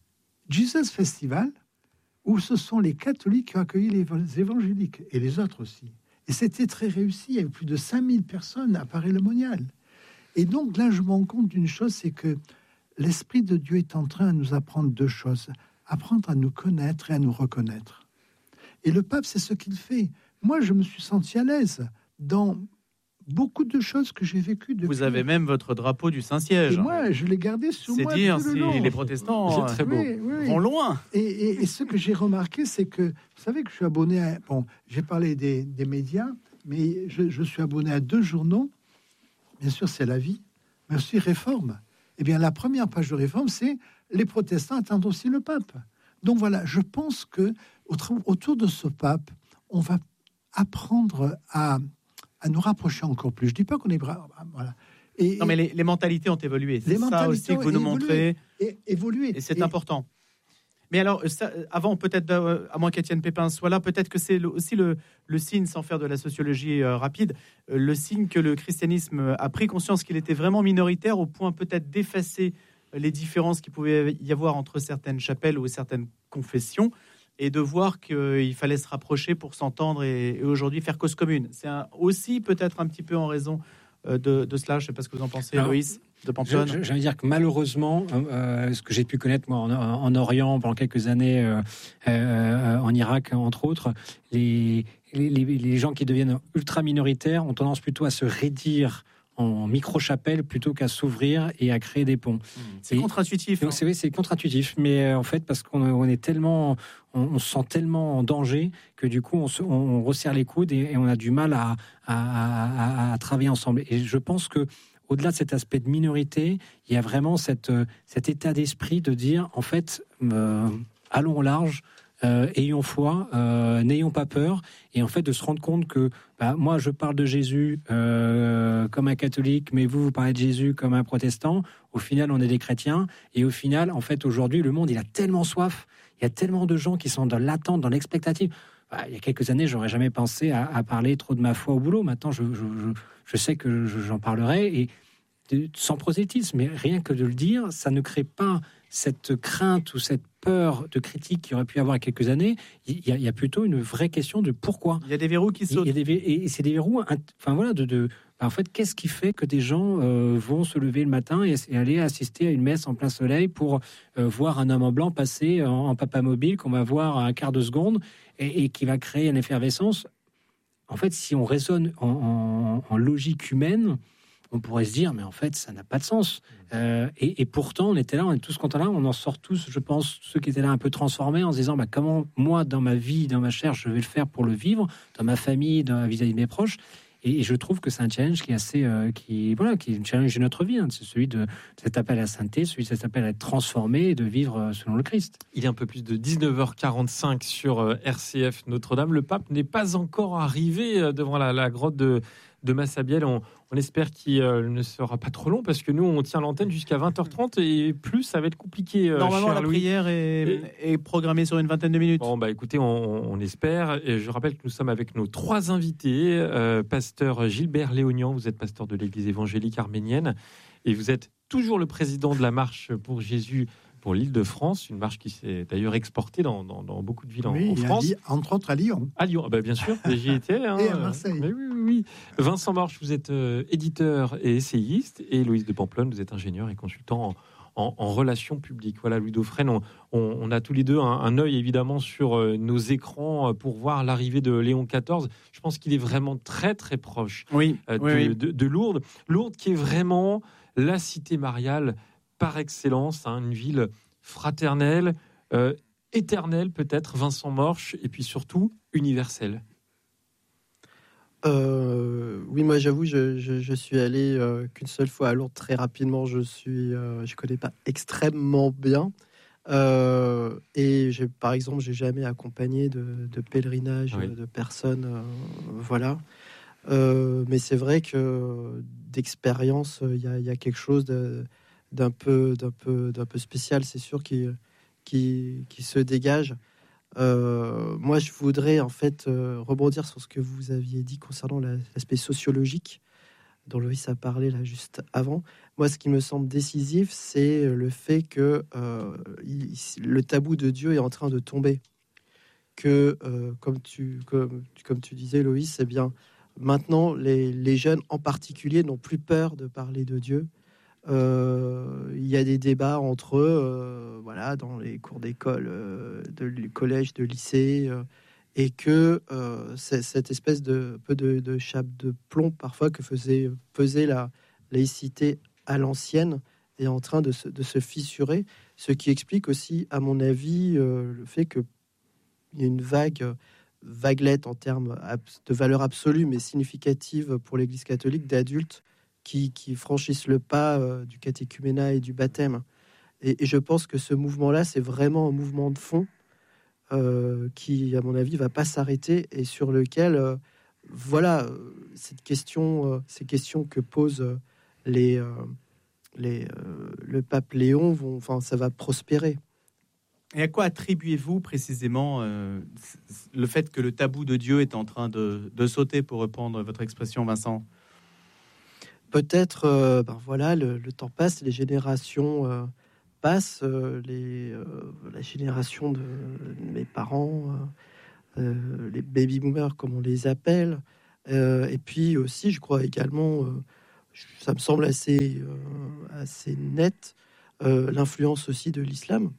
Jesus Festival, où ce sont les catholiques qui ont accueilli les évangéliques, et les autres aussi. Et c'était très réussi, il y avait plus de cinq mille personnes à Paris-le-Monial. Et donc là, je me rends compte d'une chose, c'est que l'Esprit de Dieu est en train de nous apprendre deux choses. Apprendre à nous connaître et à nous reconnaître. Et le pape, c'est ce qu'il fait. Moi, je me suis senti à l'aise dans beaucoup de choses que j'ai vécues depuis. Vous avez même votre drapeau du Saint-Siège. Et moi, je l'ai gardé sur C'est moi. dire tout le si long. les protestants C'est très beau. Oui, oui, oui. vont loin. Et, et- et ce que j'ai remarqué, c'est que, vous savez que je suis abonné à... Bon, j'ai parlé des, des médias, mais je, je suis abonné à deux journaux. Bien sûr, c'est La Vie, mais aussi Réforme. Eh bien, la première page de Réforme, c'est « Les protestants attendent aussi le pape ». Donc voilà, je pense que autour de ce pape, on va apprendre à, à nous rapprocher encore plus. Je dis pas qu'on est bras, voilà. Et, Non, mais les, les mentalités ont évolué. C'est Les ça mentalités aussi que vous ont nous évolué. montrez. et évoluer. Et c'est Et- important. Mais alors, ça, avant peut-être, euh, à moins qu'Étienne Pépin soit là, peut-être que c'est le- aussi le, le signe, sans faire de la sociologie euh, rapide, euh, le signe que le christianisme a pris conscience qu'il était vraiment minoritaire au point peut-être d'effacer les différences qu'il pouvait y avoir entre certaines chapelles ou certaines confessions, et de voir qu'il fallait se rapprocher pour s'entendre et, et aujourd'hui faire cause commune. C'est un, aussi peut-être un petit peu en raison de, de cela. Je ne sais pas ce que vous en pensez, Alors, Loïs de Pamplonne. Je, je, J'allais dire que malheureusement, euh, ce que j'ai pu connaître moi en, en Orient pendant quelques années, euh, euh, en Irak entre autres, les, les, les gens qui deviennent ultra minoritaires ont tendance plutôt à se raidir en micro-chapelle plutôt qu'à s'ouvrir et à créer des ponts. C'est et, contre-intuitif. Hein. C'est vrai, c'est contre-intuitif, mais euh, en fait, parce qu'on on est tellement, on, on se sent tellement en danger que du coup, on, se, on, on resserre les coudes et, et on a du mal à, à, à, à travailler ensemble. Et je pense que au-delà de cet aspect de minorité, il y a vraiment cette, cet état d'esprit de dire, en fait, euh, allons au large. Euh, ayons foi, euh, n'ayons pas peur, et en fait de se rendre compte que bah, moi je parle de Jésus euh, comme un catholique, mais vous vous parlez de Jésus comme un protestant. Au final, on est des chrétiens, et au final, en fait, aujourd'hui, le monde il a tellement soif, il y a tellement de gens qui sont dans l'attente, dans l'expectative. Bah, il y a quelques années, j'aurais jamais pensé à, à parler trop de ma foi au boulot. Maintenant, je, je, je, je sais que je, j'en parlerai, et de, sans prosélytisme, mais rien que de le dire, ça ne crée pas cette crainte ou cette peur de critique qu'il aurait pu y avoir il y a quelques années. Il y, a, il y a plutôt une vraie question de pourquoi. Il y a des verrous qui sautent. Il y a des, et c'est des verrous, enfin voilà, de, de en fait, qu'est-ce qui fait que des gens euh, vont se lever le matin et, et aller assister à une messe en plein soleil pour euh, voir un homme en blanc passer en, en papa mobile qu'on va voir à un quart de seconde et, et qui va créer une effervescence. En fait, si on raisonne en, en, en logique humaine, on pourrait se dire, mais en fait, ça n'a pas de sens. Euh, et, et pourtant, on était là, on est tous contents là, on en sort tous, je pense, ceux qui étaient là un peu transformés, en se disant, bah, comment moi, dans ma vie, dans ma chair, je vais le faire pour le vivre, dans ma famille, dans, vis-à-vis de mes proches. Et, et je trouve que c'est un challenge qui est assez, euh, qui, voilà, qui est un challenge de notre vie. Hein. C'est celui de, de cet appel à la sainteté, celui de cet appel à être transformé et de vivre selon le Christ. Il est un peu plus de dix-neuf heures quarante-cinq sur R C F Notre-Dame. Le pape n'est pas encore arrivé devant la, la grotte de, de Massabielle. On, on espère qu'il euh, ne sera pas trop long parce que nous, on tient l'antenne jusqu'à vingt heures trente et plus, ça va être compliqué. Euh, Normalement, la Louis. prière est, et... est programmée sur une vingtaine de minutes. Bon, bah écoutez, on, on espère. Et je rappelle que nous sommes avec nos trois invités. Euh, pasteur Gilbert Léognan, vous êtes pasteur de l'Église évangélique arménienne et vous êtes toujours le président de la Marche pour Jésus pour l'Île-de-France, une marche qui s'est d'ailleurs exportée dans, dans, dans beaucoup de villes en, oui, en France. Li- entre autres à Lyon. À Lyon, bah bien sûr, j'y étais. Hein, et à Marseille. Euh, oui, oui, oui. Vincent Morche, vous êtes euh, éditeur et essayiste, et Loïs de Pamplonne, vous êtes ingénieur et consultant en, en, en relations publiques. Voilà, Louis Dauphren, on, on, on a tous les deux un, un œil évidemment sur euh, nos écrans pour voir l'arrivée de Léon quatorze. Je pense qu'il est vraiment très très proche oui, euh, de, oui, oui. De, de Lourdes. Lourdes qui est vraiment la cité mariale par excellence, hein, une ville fraternelle, euh, éternelle peut-être, Vincent Morche, et puis surtout universelle. Euh, oui, moi j'avoue, je, je, je suis allé euh, qu'une seule fois à Lourdes très rapidement. Je suis, euh, je connais pas extrêmement bien. Euh, et j'ai, par exemple, j'ai jamais accompagné de, de pèlerinage oui. de personnes, euh, voilà. Euh, mais c'est vrai que d'expérience, il y a, y a quelque chose de, d'un peu, d'un peu, d'un peu spécial, c'est sûr, qui, qui, qui se dégage. Euh, moi, je voudrais en fait euh, rebondir sur ce que vous aviez dit concernant la, l'aspect sociologique dont Loïs a parlé là juste avant. Moi, ce qui me semble décisif, c'est le fait que euh, il, le tabou de Dieu est en train de tomber. Que, euh, comme tu, comme, comme tu disais, Loïs, c'est bien. Maintenant, les, les jeunes en particulier n'ont plus peur de parler de Dieu. Euh, il y a des débats entre eux, euh, voilà, dans les cours d'école, euh, de collège, de lycée, euh, et que euh, c'est, cette espèce de peu de, de chape de plomb parfois que faisait faisait la laïcité à l'ancienne est en train de se, de se fissurer, ce qui explique aussi, à mon avis, euh, le fait que il y a une vague vaguelette en termes de valeur absolue mais significative pour l'Église catholique d'adultes Qui, qui franchissent le pas euh, du catéchuménat et du baptême. Et, et je pense que ce mouvement-là, c'est vraiment un mouvement de fond euh, qui, à mon avis, va pas s'arrêter et sur lequel, euh, voilà, cette question, euh, ces questions que posent les, euh, les, euh, le pape Léon, vont, enfin, ça va prospérer. Et à quoi attribuez-vous précisément euh, le fait que le tabou de Dieu est en train de, de sauter, pour reprendre votre expression, Vincent ? Peut-être, euh, ben voilà, le, le temps passe, les générations euh, passe, euh, les, euh, la génération de mes parents, euh, euh, les baby boomers comme on les appelle, euh, et puis aussi, je crois également, euh, ça me semble assez, euh, assez net, euh, l'influence aussi de l'islam,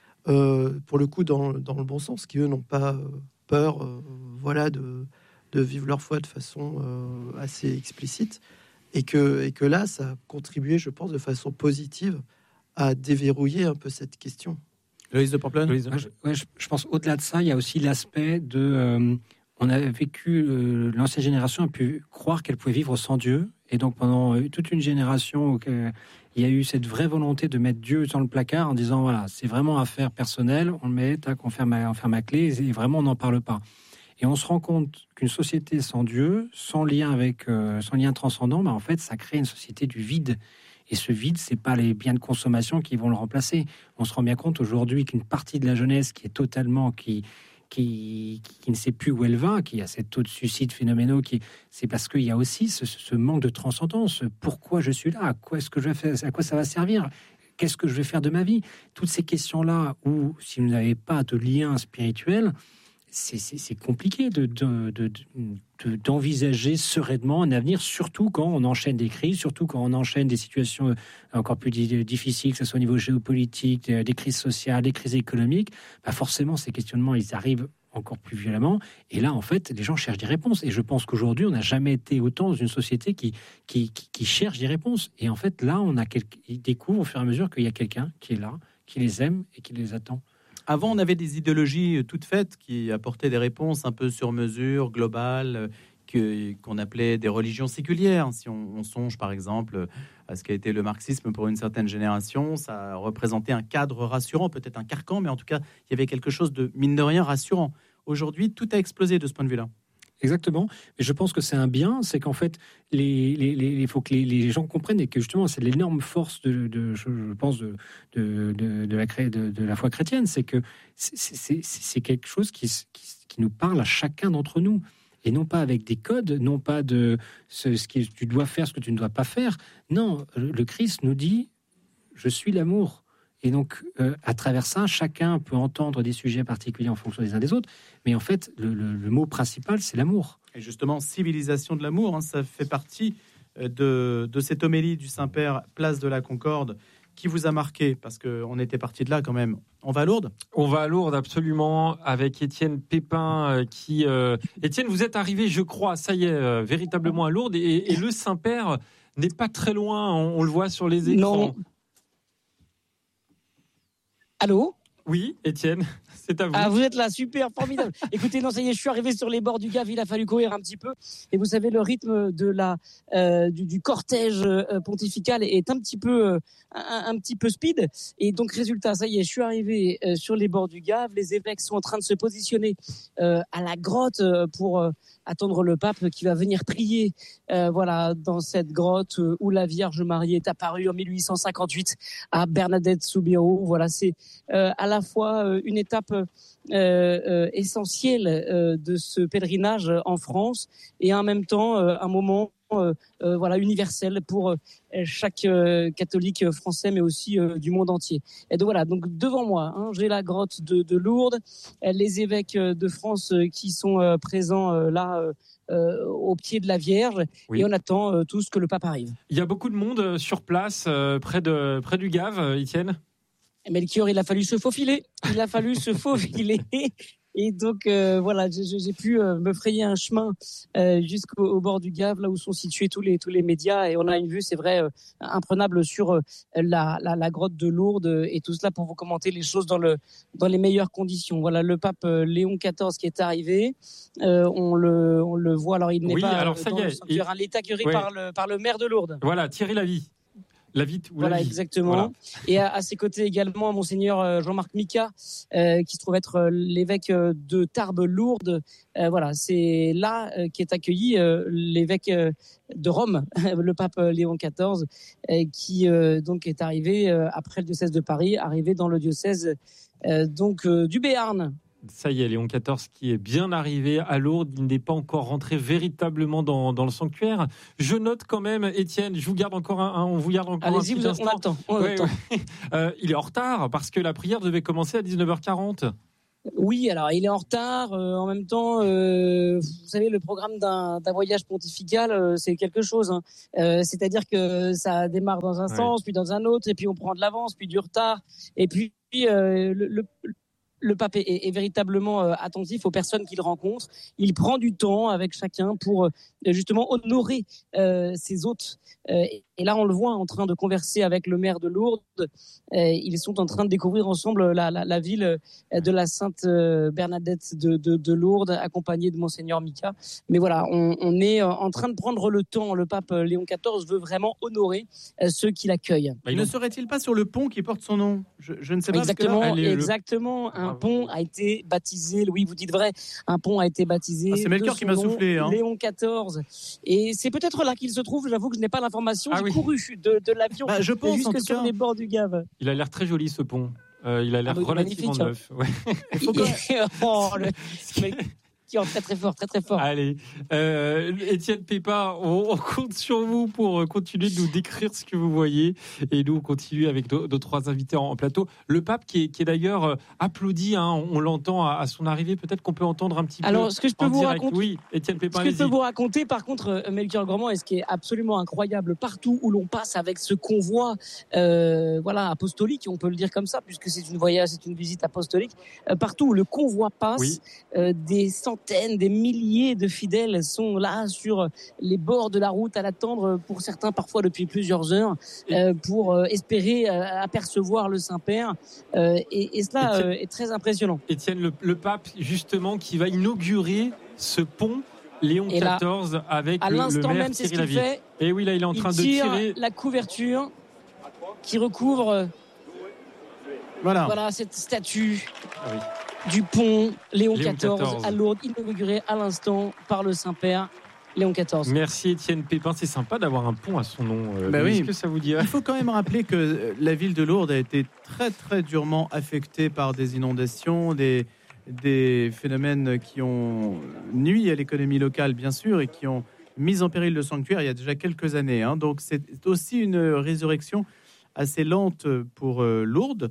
euh, pour le coup dans, dans le bon sens, qui eux n'ont pas peur, euh, voilà, de, de vivre leur foi de façon euh, assez explicite, et que, et que là, ça a contribué, je pense, de façon positive à déverrouiller un peu cette question. Loïs de Pamplonne. Ouais, je, ouais, je, je pense au-delà de ça, il y a aussi l'aspect de... Euh, on a vécu, euh, l'ancienne génération a pu croire qu'elle pouvait vivre sans Dieu. Et donc pendant toute une génération, euh, il y a eu cette vraie volonté de mettre Dieu dans le placard en disant, voilà, c'est vraiment affaire personnelle, on le met, tac, on ferme, on ferme la clé, et vraiment on n'en parle pas. Et on se rend compte qu'une société sans Dieu, sans lien avec, euh, sans lien transcendant, bah, en fait, ça crée une société du vide. Et ce vide, c'est pas les biens de consommation qui vont le remplacer. On se rend bien compte aujourd'hui qu'une partie de la jeunesse qui est totalement, qui, qui, qui ne sait plus où elle va, qui a ces taux de suicide phénoménaux, qui, c'est parce qu'il y a aussi ce, ce manque de transcendance. Pourquoi je suis là ? À quoi est-ce que je vais faire ? À quoi ça va servir ? Qu'est-ce que je vais faire de ma vie ? Toutes ces questions-là, où si vous n'avez pas de lien spirituel, c'est, c'est, c'est compliqué de, de, de, de, d'envisager sereinement un avenir, surtout quand on enchaîne des crises, surtout quand on enchaîne des situations encore plus difficiles, que ce soit au niveau géopolitique, des crises sociales, des crises économiques. Bah forcément, ces questionnements, ils arrivent encore plus violemment. Et là, en fait, les gens cherchent des réponses. Et je pense qu'aujourd'hui, on n'a jamais été autant dans une société qui, qui, qui, qui cherche des réponses. Et en fait, là, on a quelque... ils découvrent au fur et à mesure qu'il y a quelqu'un qui est là, qui les aime et qui les attend. Avant, on avait des idéologies toutes faites qui apportaient des réponses un peu sur mesure, globales, que, qu'on appelait des religions séculières. Si on, on songe, par exemple, à ce qu'a été le marxisme pour une certaine génération, ça représentait un cadre rassurant, peut-être un carcan, mais en tout cas, il y avait quelque chose de, mine de rien, rassurant. Aujourd'hui, tout a explosé de ce point de vue-là. Exactement. Mais je pense que c'est un bien, c'est qu'en fait, les, les, les, il faut que les, les gens comprennent et que justement, c'est l'énorme force de, de je pense, de, de, de, de, la, de, de la foi chrétienne, c'est que c'est, c'est, c'est quelque chose qui, qui, qui nous parle à chacun d'entre nous. Et non pas avec des codes, non pas de ce, ce que tu dois faire, ce que tu ne dois pas faire. Non, le Christ nous dit, je suis l'amour. Et donc, euh, à travers ça, chacun peut entendre des sujets particuliers en fonction des uns des autres. Mais en fait, le, le, le mot principal, c'est l'amour. Et justement, civilisation de l'amour, hein, ça fait partie de, de cette homélie du Saint-Père, place de la Concorde, qui vous a marqué, parce qu'on était parti de là quand même. On va à Lourdes ? On va à Lourdes, absolument, avec Étienne Pépin, euh, qui... Euh... Étienne, vous êtes arrivé, je crois, ça y est, euh, véritablement à Lourdes, et, et le Saint-Père n'est pas très loin, on, on le voit sur les écrans. Non. Allô ? Oui, Étienne, c'est à vous. Ah, vous êtes là, super, formidable. Écoutez, non, ça y est, je suis arrivé sur les bords du Gave, il a fallu courir un petit peu. Et vous savez, le rythme de la, euh, du, du cortège euh, pontifical est un petit peu, euh, un, un petit peu speed. Et donc, résultat, ça y est, je suis arrivé euh, sur les bords du Gave. Les évêques sont en train de se positionner euh, à la grotte euh, pour euh, attendre le pape qui va venir prier, euh, voilà, dans cette grotte où la Vierge Marie est apparue en mille huit cent cinquante-huit à Bernadette Soubirous. Voilà, c'est euh, à la fois euh, une étape euh, euh, essentielle euh, de ce pèlerinage en France et en même temps euh, un moment euh, euh, voilà universel pour euh, chaque euh, catholique français, mais aussi euh, du monde entier. Et donc voilà, donc devant moi, hein, j'ai la grotte de, de Lourdes, les évêques de France qui sont euh, présents euh, là euh, euh, au pied de la Vierge, oui. Et on attend euh, tous que le pape arrive. Il y a beaucoup de monde sur place, euh, près de près du Gave, Étienne. Melchior, il a fallu se faufiler. Il a fallu se faufiler. Et donc, euh, voilà, j'ai, j'ai pu euh, me frayer un chemin euh, jusqu'au au bord du Gave, là où sont situés tous les tous les médias. Et on a une vue, c'est vrai, euh, imprenable sur euh, la, la, la grotte de Lourdes. Et tout cela pour vous commenter les choses dans, le, dans les meilleures conditions. Voilà, le pape euh, Léon quatorze qui est arrivé. Euh, on, le, on le voit. Alors, il n'est oui, pas alors, ça dans y est, le sanctuaire. Il... Il est accueilli oui. par, le, par le maire de Lourdes. Voilà, Thierry Lavie. La vite ou voilà, la vie. Exactement. Voilà. Et à, à ses côtés également, Monseigneur Jean-Marc Mika, euh, qui se trouve être l'évêque de Tarbes-Lourdes. Euh, voilà, c'est là euh, qu'est accueilli euh, l'évêque euh, de Rome, le pape Léon quatorze, euh, qui euh, donc est arrivé euh, après le diocèse de Paris, arrivé dans le diocèse euh, donc euh, du Béarn. Ça y est, Léon quatorze qui est bien arrivé à Lourdes, il n'est pas encore rentré véritablement dans, dans le sanctuaire. Je note quand même, Étienne, je vous garde encore un, un on vous garde encore Allez-y, un petit vous, instant. on attend. On Ouais, attend. ouais. Euh, il est en retard parce que la prière devait commencer à dix-neuf heures quarante. Oui, alors il est en retard. Euh, en même temps, euh, vous savez, le programme d'un, d'un voyage pontifical, euh, c'est quelque chose. Hein. Euh, c'est-à-dire que ça démarre dans un Ouais. sens, puis dans un autre, et puis on prend de l'avance, puis du retard, et puis euh, le, le le pape est, est véritablement euh, attentif aux personnes qu'il rencontre. Il prend du temps avec chacun pour euh, justement honorer euh, ses hôtes. Euh, et là, on le voit en train de converser avec le maire de Lourdes. Euh, ils sont en train de découvrir ensemble la, la, la ville de la Sainte Bernadette de, de, de Lourdes, accompagnée de Monseigneur Mika. Mais voilà, on, on est en train de prendre le temps. Le pape Léon quatorze veut vraiment honorer euh, ceux qui l'accueillent. Bah, ne serait-il pas sur le pont qui porte son nom? je, je ne sais pas. Exactement, Parce que là, exactement. Un Bravo. pont a été baptisé, oui, vous dites vrai, un pont a été baptisé. Ah, c'est Melchior de qui m'a son nom, soufflé, hein. Léon quatorze. Et c'est peut-être là qu'il se trouve, j'avoue que je n'ai pas l'information, Ah j'ai oui. couru de, de l'avion Bah, je pense, en jusque tout sur cas. les bords du Gave. Il a l'air très joli ce pont. Euh, il a l'air Ah, bah, relativement magnifique, hein. neuf. Ouais. Il faut que- Oh, le mec qui est très très fort, très très fort. Allez, euh, Étienne Pépin, on, on compte sur vous pour continuer de nous décrire ce que vous voyez. Et nous, on continue avec nos, nos trois invités en, en plateau. Le pape qui est, qui est d'ailleurs euh, applaudi, hein, on, on l'entend à, à son arrivée. Peut-être qu'on peut entendre un petit Alors, peu ce que je peux en vous direct. raconter, Oui, Étienne Pépin, Ce que je peux allez-y. vous raconter, par contre, euh, Melchior Gormand, et ce qui est absolument incroyable, partout où l'on passe avec ce convoi, euh, voilà, apostolique, on peut le dire comme ça, puisque c'est une voyage, c'est une visite apostolique, euh, partout où le convoi passe, Oui. euh, des centaines, des milliers de fidèles sont là sur les bords de la route à l'attendre, pour certains parfois depuis plusieurs heures, euh, pour euh, espérer euh, apercevoir le Saint-Père, euh, et, et cela Étienne- euh, est très impressionnant. Étienne, le, le pape, justement, qui va inaugurer ce pont Léon Et là, quatorze avec À le, le l'instant maire même, c'est ce Thierry qu'il Lavier. fait. Et oui, là, il est en Il train de tire tirer. la couverture qui recouvre Voilà. voilà, cette statue Ah oui. du pont Léon, Léon quatorze, quatorze. à Lourdes, inauguré à l'instant par le Saint-Père Léon quatorze. Merci Étienne Pépin, c'est sympa d'avoir un pont à son nom. Euh, Bah Louis, oui. Est-ce que ça vous dit? Il faut quand même rappeler que euh, la ville de Lourdes a été très très durement affectée par des inondations, des, des phénomènes qui ont nui à l'économie locale bien sûr et qui ont mis en péril le sanctuaire il y a déjà quelques années. Hein. Donc c'est aussi une résurrection assez lente pour euh, Lourdes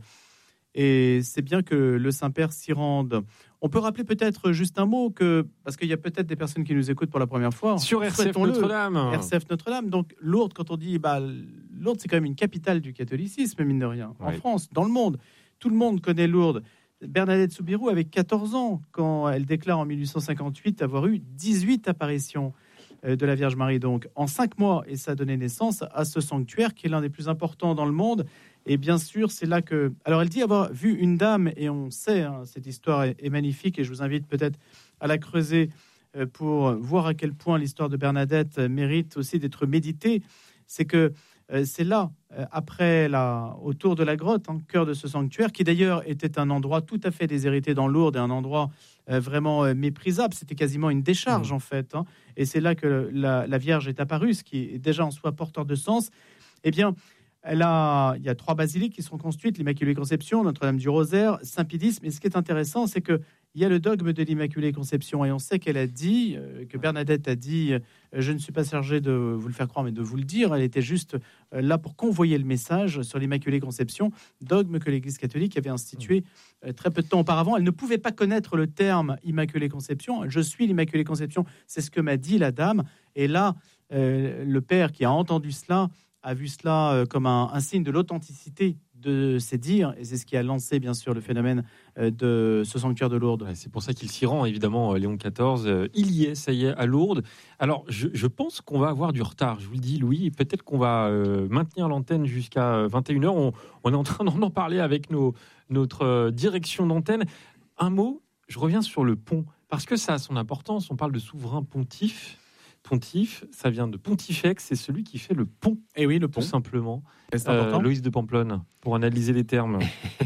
et c'est bien que le Saint-Père s'y rende. On peut rappeler peut-être juste un mot, que, parce qu'il y a peut-être des personnes qui nous écoutent pour la première fois. Sur R C F Souhaitons-le. Notre-Dame. R C F Notre-Dame. Donc Lourdes, quand on dit bah, Lourdes, c'est quand même une capitale du catholicisme, mine de rien, en Oui. France, dans le monde. Tout le monde connaît Lourdes. Bernadette Soubirous avait quatorze ans quand elle déclare en mille huit cent cinquante-huit avoir eu dix-huit apparitions euh, de la Vierge Marie. Donc en cinq mois, et ça a donné naissance à ce sanctuaire qui est l'un des plus importants dans le monde. Et bien sûr, c'est là que... Alors, elle dit avoir vu une dame, et on sait, hein, cette histoire est, est magnifique, et je vous invite peut-être à la creuser euh, pour voir à quel point l'histoire de Bernadette mérite aussi d'être méditée. C'est que euh, c'est là, euh, après la, autour de la grotte, en cœur de ce sanctuaire, qui d'ailleurs était un endroit tout à fait déshérité dans Lourdes, et un endroit euh, vraiment euh, méprisable. C'était quasiment une décharge, Mmh. en fait. Hein, et c'est là que la, la Vierge est apparue, ce qui est déjà en soi porteur de sens. Eh bien... Elle a, il y a trois basiliques qui sont construites, l'Immaculée Conception, Notre-Dame du Rosaire, Saint-Pédis. Mais ce qui est intéressant, c'est qu'il y a le dogme de l'Immaculée Conception. Et on sait qu'elle a dit, euh, que Bernadette a dit, euh, je ne suis pas chargée de vous le faire croire, mais de vous le dire. Elle était juste euh, là pour convoyer le message sur l'Immaculée Conception, dogme que l'Église catholique avait institué euh, très peu de temps auparavant. Elle ne pouvait pas connaître le terme Immaculée Conception. Je suis l'Immaculée Conception, c'est ce que m'a dit la dame. Et là, euh, le père qui a entendu cela, a vu cela euh, comme un, un signe de l'authenticité de ses dires, et c'est ce qui a lancé bien sûr le phénomène euh, de ce sanctuaire de Lourdes. Ouais, c'est pour ça qu'il s'y rend, évidemment, Léon quatorze. Euh, il y est, ça y est, à Lourdes. Alors, je, je pense qu'on va avoir du retard, je vous le dis, Louis. Peut-être qu'on va euh, maintenir l'antenne jusqu'à vingt et une heures. On, on est en train d'en parler avec nos, notre euh, direction d'antenne. Un mot, je reviens sur le pont, parce que ça a son importance. On parle de souverain pontife. Pontife, ça vient de pontifex, c'est celui qui fait le pont, Et oui, le pont, tout simplement. c'est Euh, important. Loïs de Pamplonne, pour analyser les termes.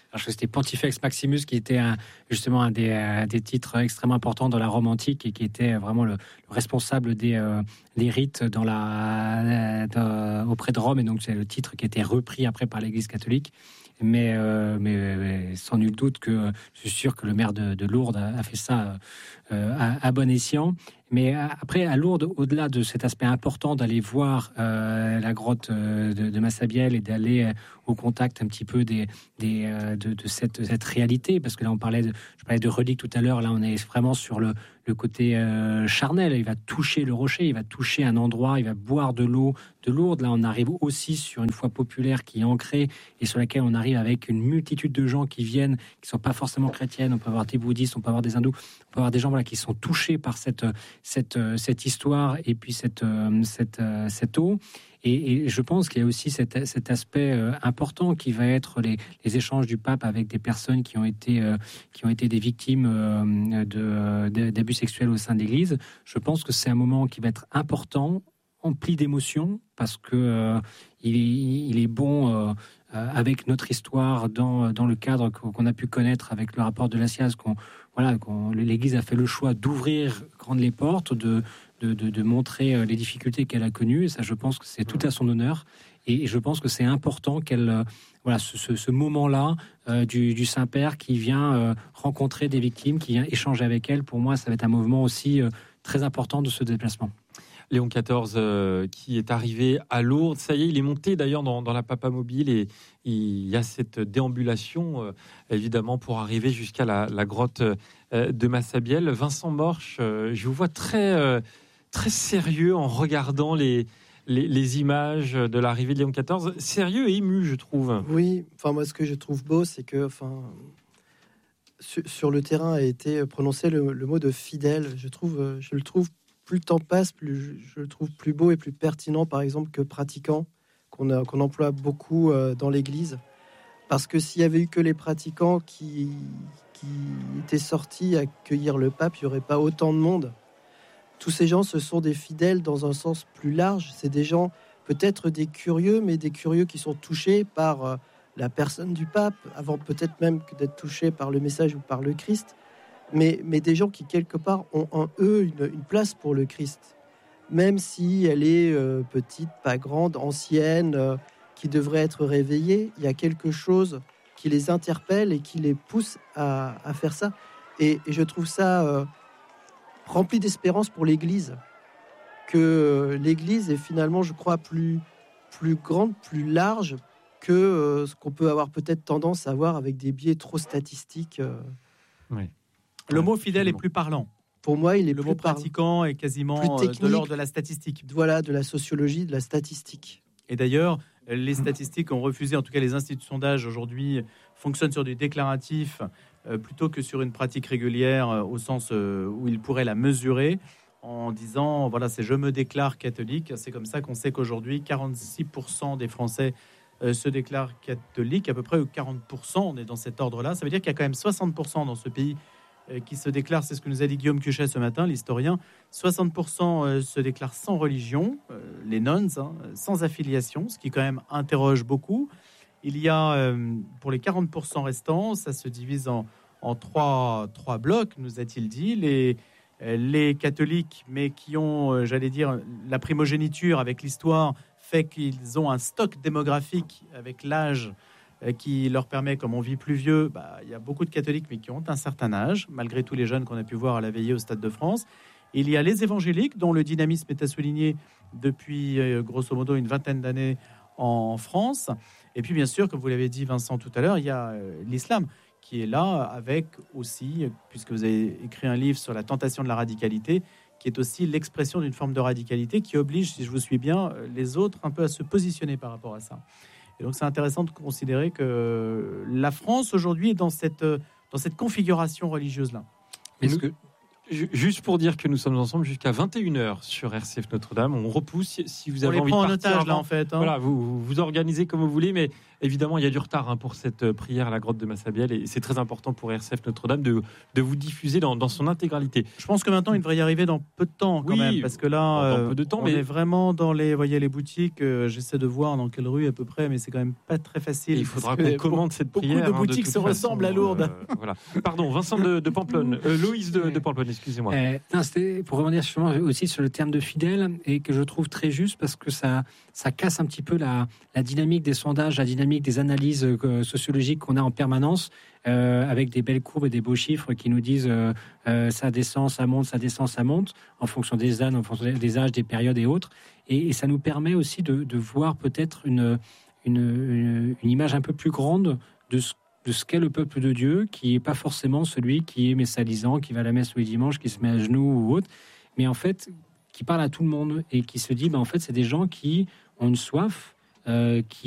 Alors, c'était Pontifex Maximus, qui était un, justement un des, euh, des titres extrêmement importants dans la Rome antique et qui était vraiment le, le responsable des, euh, des rites dans la, dans, auprès de Rome. Et donc, c'est le titre qui a été repris après par l'Église catholique. Mais, euh, mais, mais sans nul doute que je suis sûr que le maire de, de Lourdes a, a fait ça euh, à, à bon escient. Mais après, à Lourdes, au-delà de cet aspect important d'aller voir euh, la grotte de, de Massabielle et d'aller au contact un petit peu des, des, de, de, cette, de cette réalité, parce que là, on parlait de, je parlais de reliques tout à l'heure, là, on est vraiment sur le, le côté euh, charnel. Il va toucher le rocher, il va toucher un endroit, il va boire de l'eau de Lourdes. Là, on arrive aussi sur une foi populaire qui est ancrée et sur laquelle on arrive avec une multitude de gens qui viennent, qui ne sont pas forcément chrétiennes. On peut avoir des bouddhistes, on peut avoir des hindous, on peut avoir des gens voilà, qui sont touchés par cette... Cette, cette histoire et puis cette, cette, cette eau. Et, et je pense qu'il y a aussi cet, cet aspect important qui va être les, les échanges du pape avec des personnes qui ont été, qui ont été des victimes de, de, d'abus sexuels au sein de l'Église. Je pense que c'est un moment qui va être important, empli d'émotions, parce que euh, il, est, il est bon... Euh, avec notre histoire dans, dans le cadre qu'on a pu connaître avec le rapport de la S I A Z, qu'on, voilà, qu'on, l'Église a fait le choix d'ouvrir grandes les portes, de, de, de, de montrer les difficultés qu'elle a connues. Et ça, je pense que c'est tout à son honneur. Et je pense que c'est important qu'elle, voilà, ce, ce, ce moment-là euh, du, du Saint-Père qui vient euh, rencontrer des victimes, qui vient échanger avec elles. Pour moi, ça va être un mouvement aussi euh, très important de ce déplacement. Léon quatorze euh, qui est arrivé à Lourdes, ça y est, il est monté d'ailleurs dans, dans la Papa Mobile et il y a cette déambulation euh, évidemment pour arriver jusqu'à la, la grotte euh, de Massabielle. Vincent Morche, euh, je vous vois très, euh, très sérieux en regardant les, les, les images de l'arrivée de Léon quatorze, sérieux et ému, je trouve. Oui, enfin moi ce que je trouve beau, c'est que enfin sur, sur le terrain a été prononcé le, le mot de fidèle. Je trouve, je le trouve plus le temps passe, plus je le trouve plus beau et plus pertinent, par exemple, que pratiquant, qu'on, a, qu'on emploie beaucoup euh, dans l'Église. Parce que s'il y avait eu que les pratiquants qui, qui étaient sortis accueillir le pape, il n'y aurait pas autant de monde. Tous ces gens, ce sont des fidèles dans un sens plus large. C'est des gens, peut-être des curieux, mais des curieux qui sont touchés par euh, la personne du pape, avant peut-être même que d'être touchés par le message ou par le Christ. Mais, mais des gens qui, quelque part, ont en eux une, une place pour le Christ. Même si elle est euh, petite, pas grande, ancienne, euh, qui devrait être réveillée, il y a quelque chose qui les interpelle et qui les pousse à, à faire ça. Et, et je trouve ça euh, rempli d'espérance pour l'Église. Que euh, l'Église est finalement, je crois, plus, plus grande, plus large que euh, ce qu'on peut avoir peut-être tendance à voir avec des biais trop statistiques. Euh, oui. Le mot fidèle est plus parlant. Pour moi, il est le plus mot pratiquant est quasiment technique, de l'ordre de la statistique. Voilà, de la sociologie, de la statistique. Et d'ailleurs, les statistiques ont refusé, en tout cas les instituts de sondage aujourd'hui fonctionnent sur du déclaratif euh, plutôt que sur une pratique régulière euh, au sens euh, où ils pourraient la mesurer en disant, voilà, c'est je me déclare catholique. C'est comme ça qu'on sait qu'aujourd'hui, quarante-six pour cent des Français euh, se déclarent catholiques, à peu près quarante pour cent, on est dans cet ordre-là. Ça veut dire qu'il y a quand même soixante pour cent dans ce pays qui se déclarent, c'est ce que nous a dit Guillaume Cuchet ce matin, l'historien, soixante pour cent se déclarent sans religion, les nones, hein, sans affiliation, ce qui quand même interroge beaucoup. Il y a, pour les quarante pour cent restants, ça se divise en, en trois, trois blocs, nous a-t-il dit, les, les catholiques, mais qui ont, j'allais dire, la primogéniture avec l'histoire, fait qu'ils ont un stock démographique avec l'âge qui leur permet, comme on vit plus vieux, bah, il y a beaucoup de catholiques, mais qui ont un certain âge, malgré tous les jeunes qu'on a pu voir à la veillée au Stade de France. Il y a les évangéliques, dont le dynamisme est à souligner depuis, euh, grosso modo, une vingtaine d'années en France. Et puis, bien sûr, comme vous l'avez dit, Vincent, tout à l'heure, il y a euh, l'islam, qui est là avec aussi, puisque vous avez écrit un livre sur la tentation de la radicalité, qui est aussi l'expression d'une forme de radicalité qui oblige, si je vous suis bien, les autres un peu à se positionner par rapport à ça. Et donc, c'est intéressant de considérer que la France, aujourd'hui, est dans cette, dans cette configuration religieuse-là. Mais ce que, Juste pour dire que nous sommes ensemble jusqu'à vingt et une heures sur R C F Notre-Dame. On repousse si vous On avez les envie prend de en partir otage, là, avant. en fait. hein. Voilà, vous, vous vous organisez comme vous voulez, mais évidemment, il y a du retard hein, pour cette prière à la grotte de Massabielle et c'est très important pour R C F Notre-Dame de, de vous diffuser dans, dans son intégralité. Je pense que maintenant, il devrait y arriver dans peu de temps, quand Oui, même, parce que là, dans euh, peu de temps, on mais- est vraiment dans les, voyez, les boutiques. euh, J'essaie de voir dans quelle rue à peu près, mais c'est quand même pas très facile. Et il faudra parce qu'on que commande cette beaucoup prière. de hein, boutiques toute se ressemblent à façon, Lourdes. euh, voilà. Pardon, Vincent de, de Pamplonne. Euh, Loïs de, de Pamplonne, excusez-moi. Euh, non, c'était pour revenir justement aussi sur le terme de fidèle et que je trouve très juste parce que ça, ça casse un petit peu la, la dynamique des sondages, la dynamique des analyses euh, sociologiques qu'on a en permanence euh, avec des belles courbes et des beaux chiffres qui nous disent euh, euh, ça descend, ça monte, ça descend, ça monte en fonction des âges, en fonction des âges, des périodes et autres. Et, et ça nous permet aussi de, de voir peut-être une, une, une, une image un peu plus grande de ce de ce qu'est le peuple de Dieu, qui n'est pas forcément celui qui est messalisant, qui va à la messe tous les dimanches, qui se met à genoux ou autre, mais en fait, qui parle à tout le monde et qui se dit, ben, en fait, c'est des gens qui ont une soif, euh, qui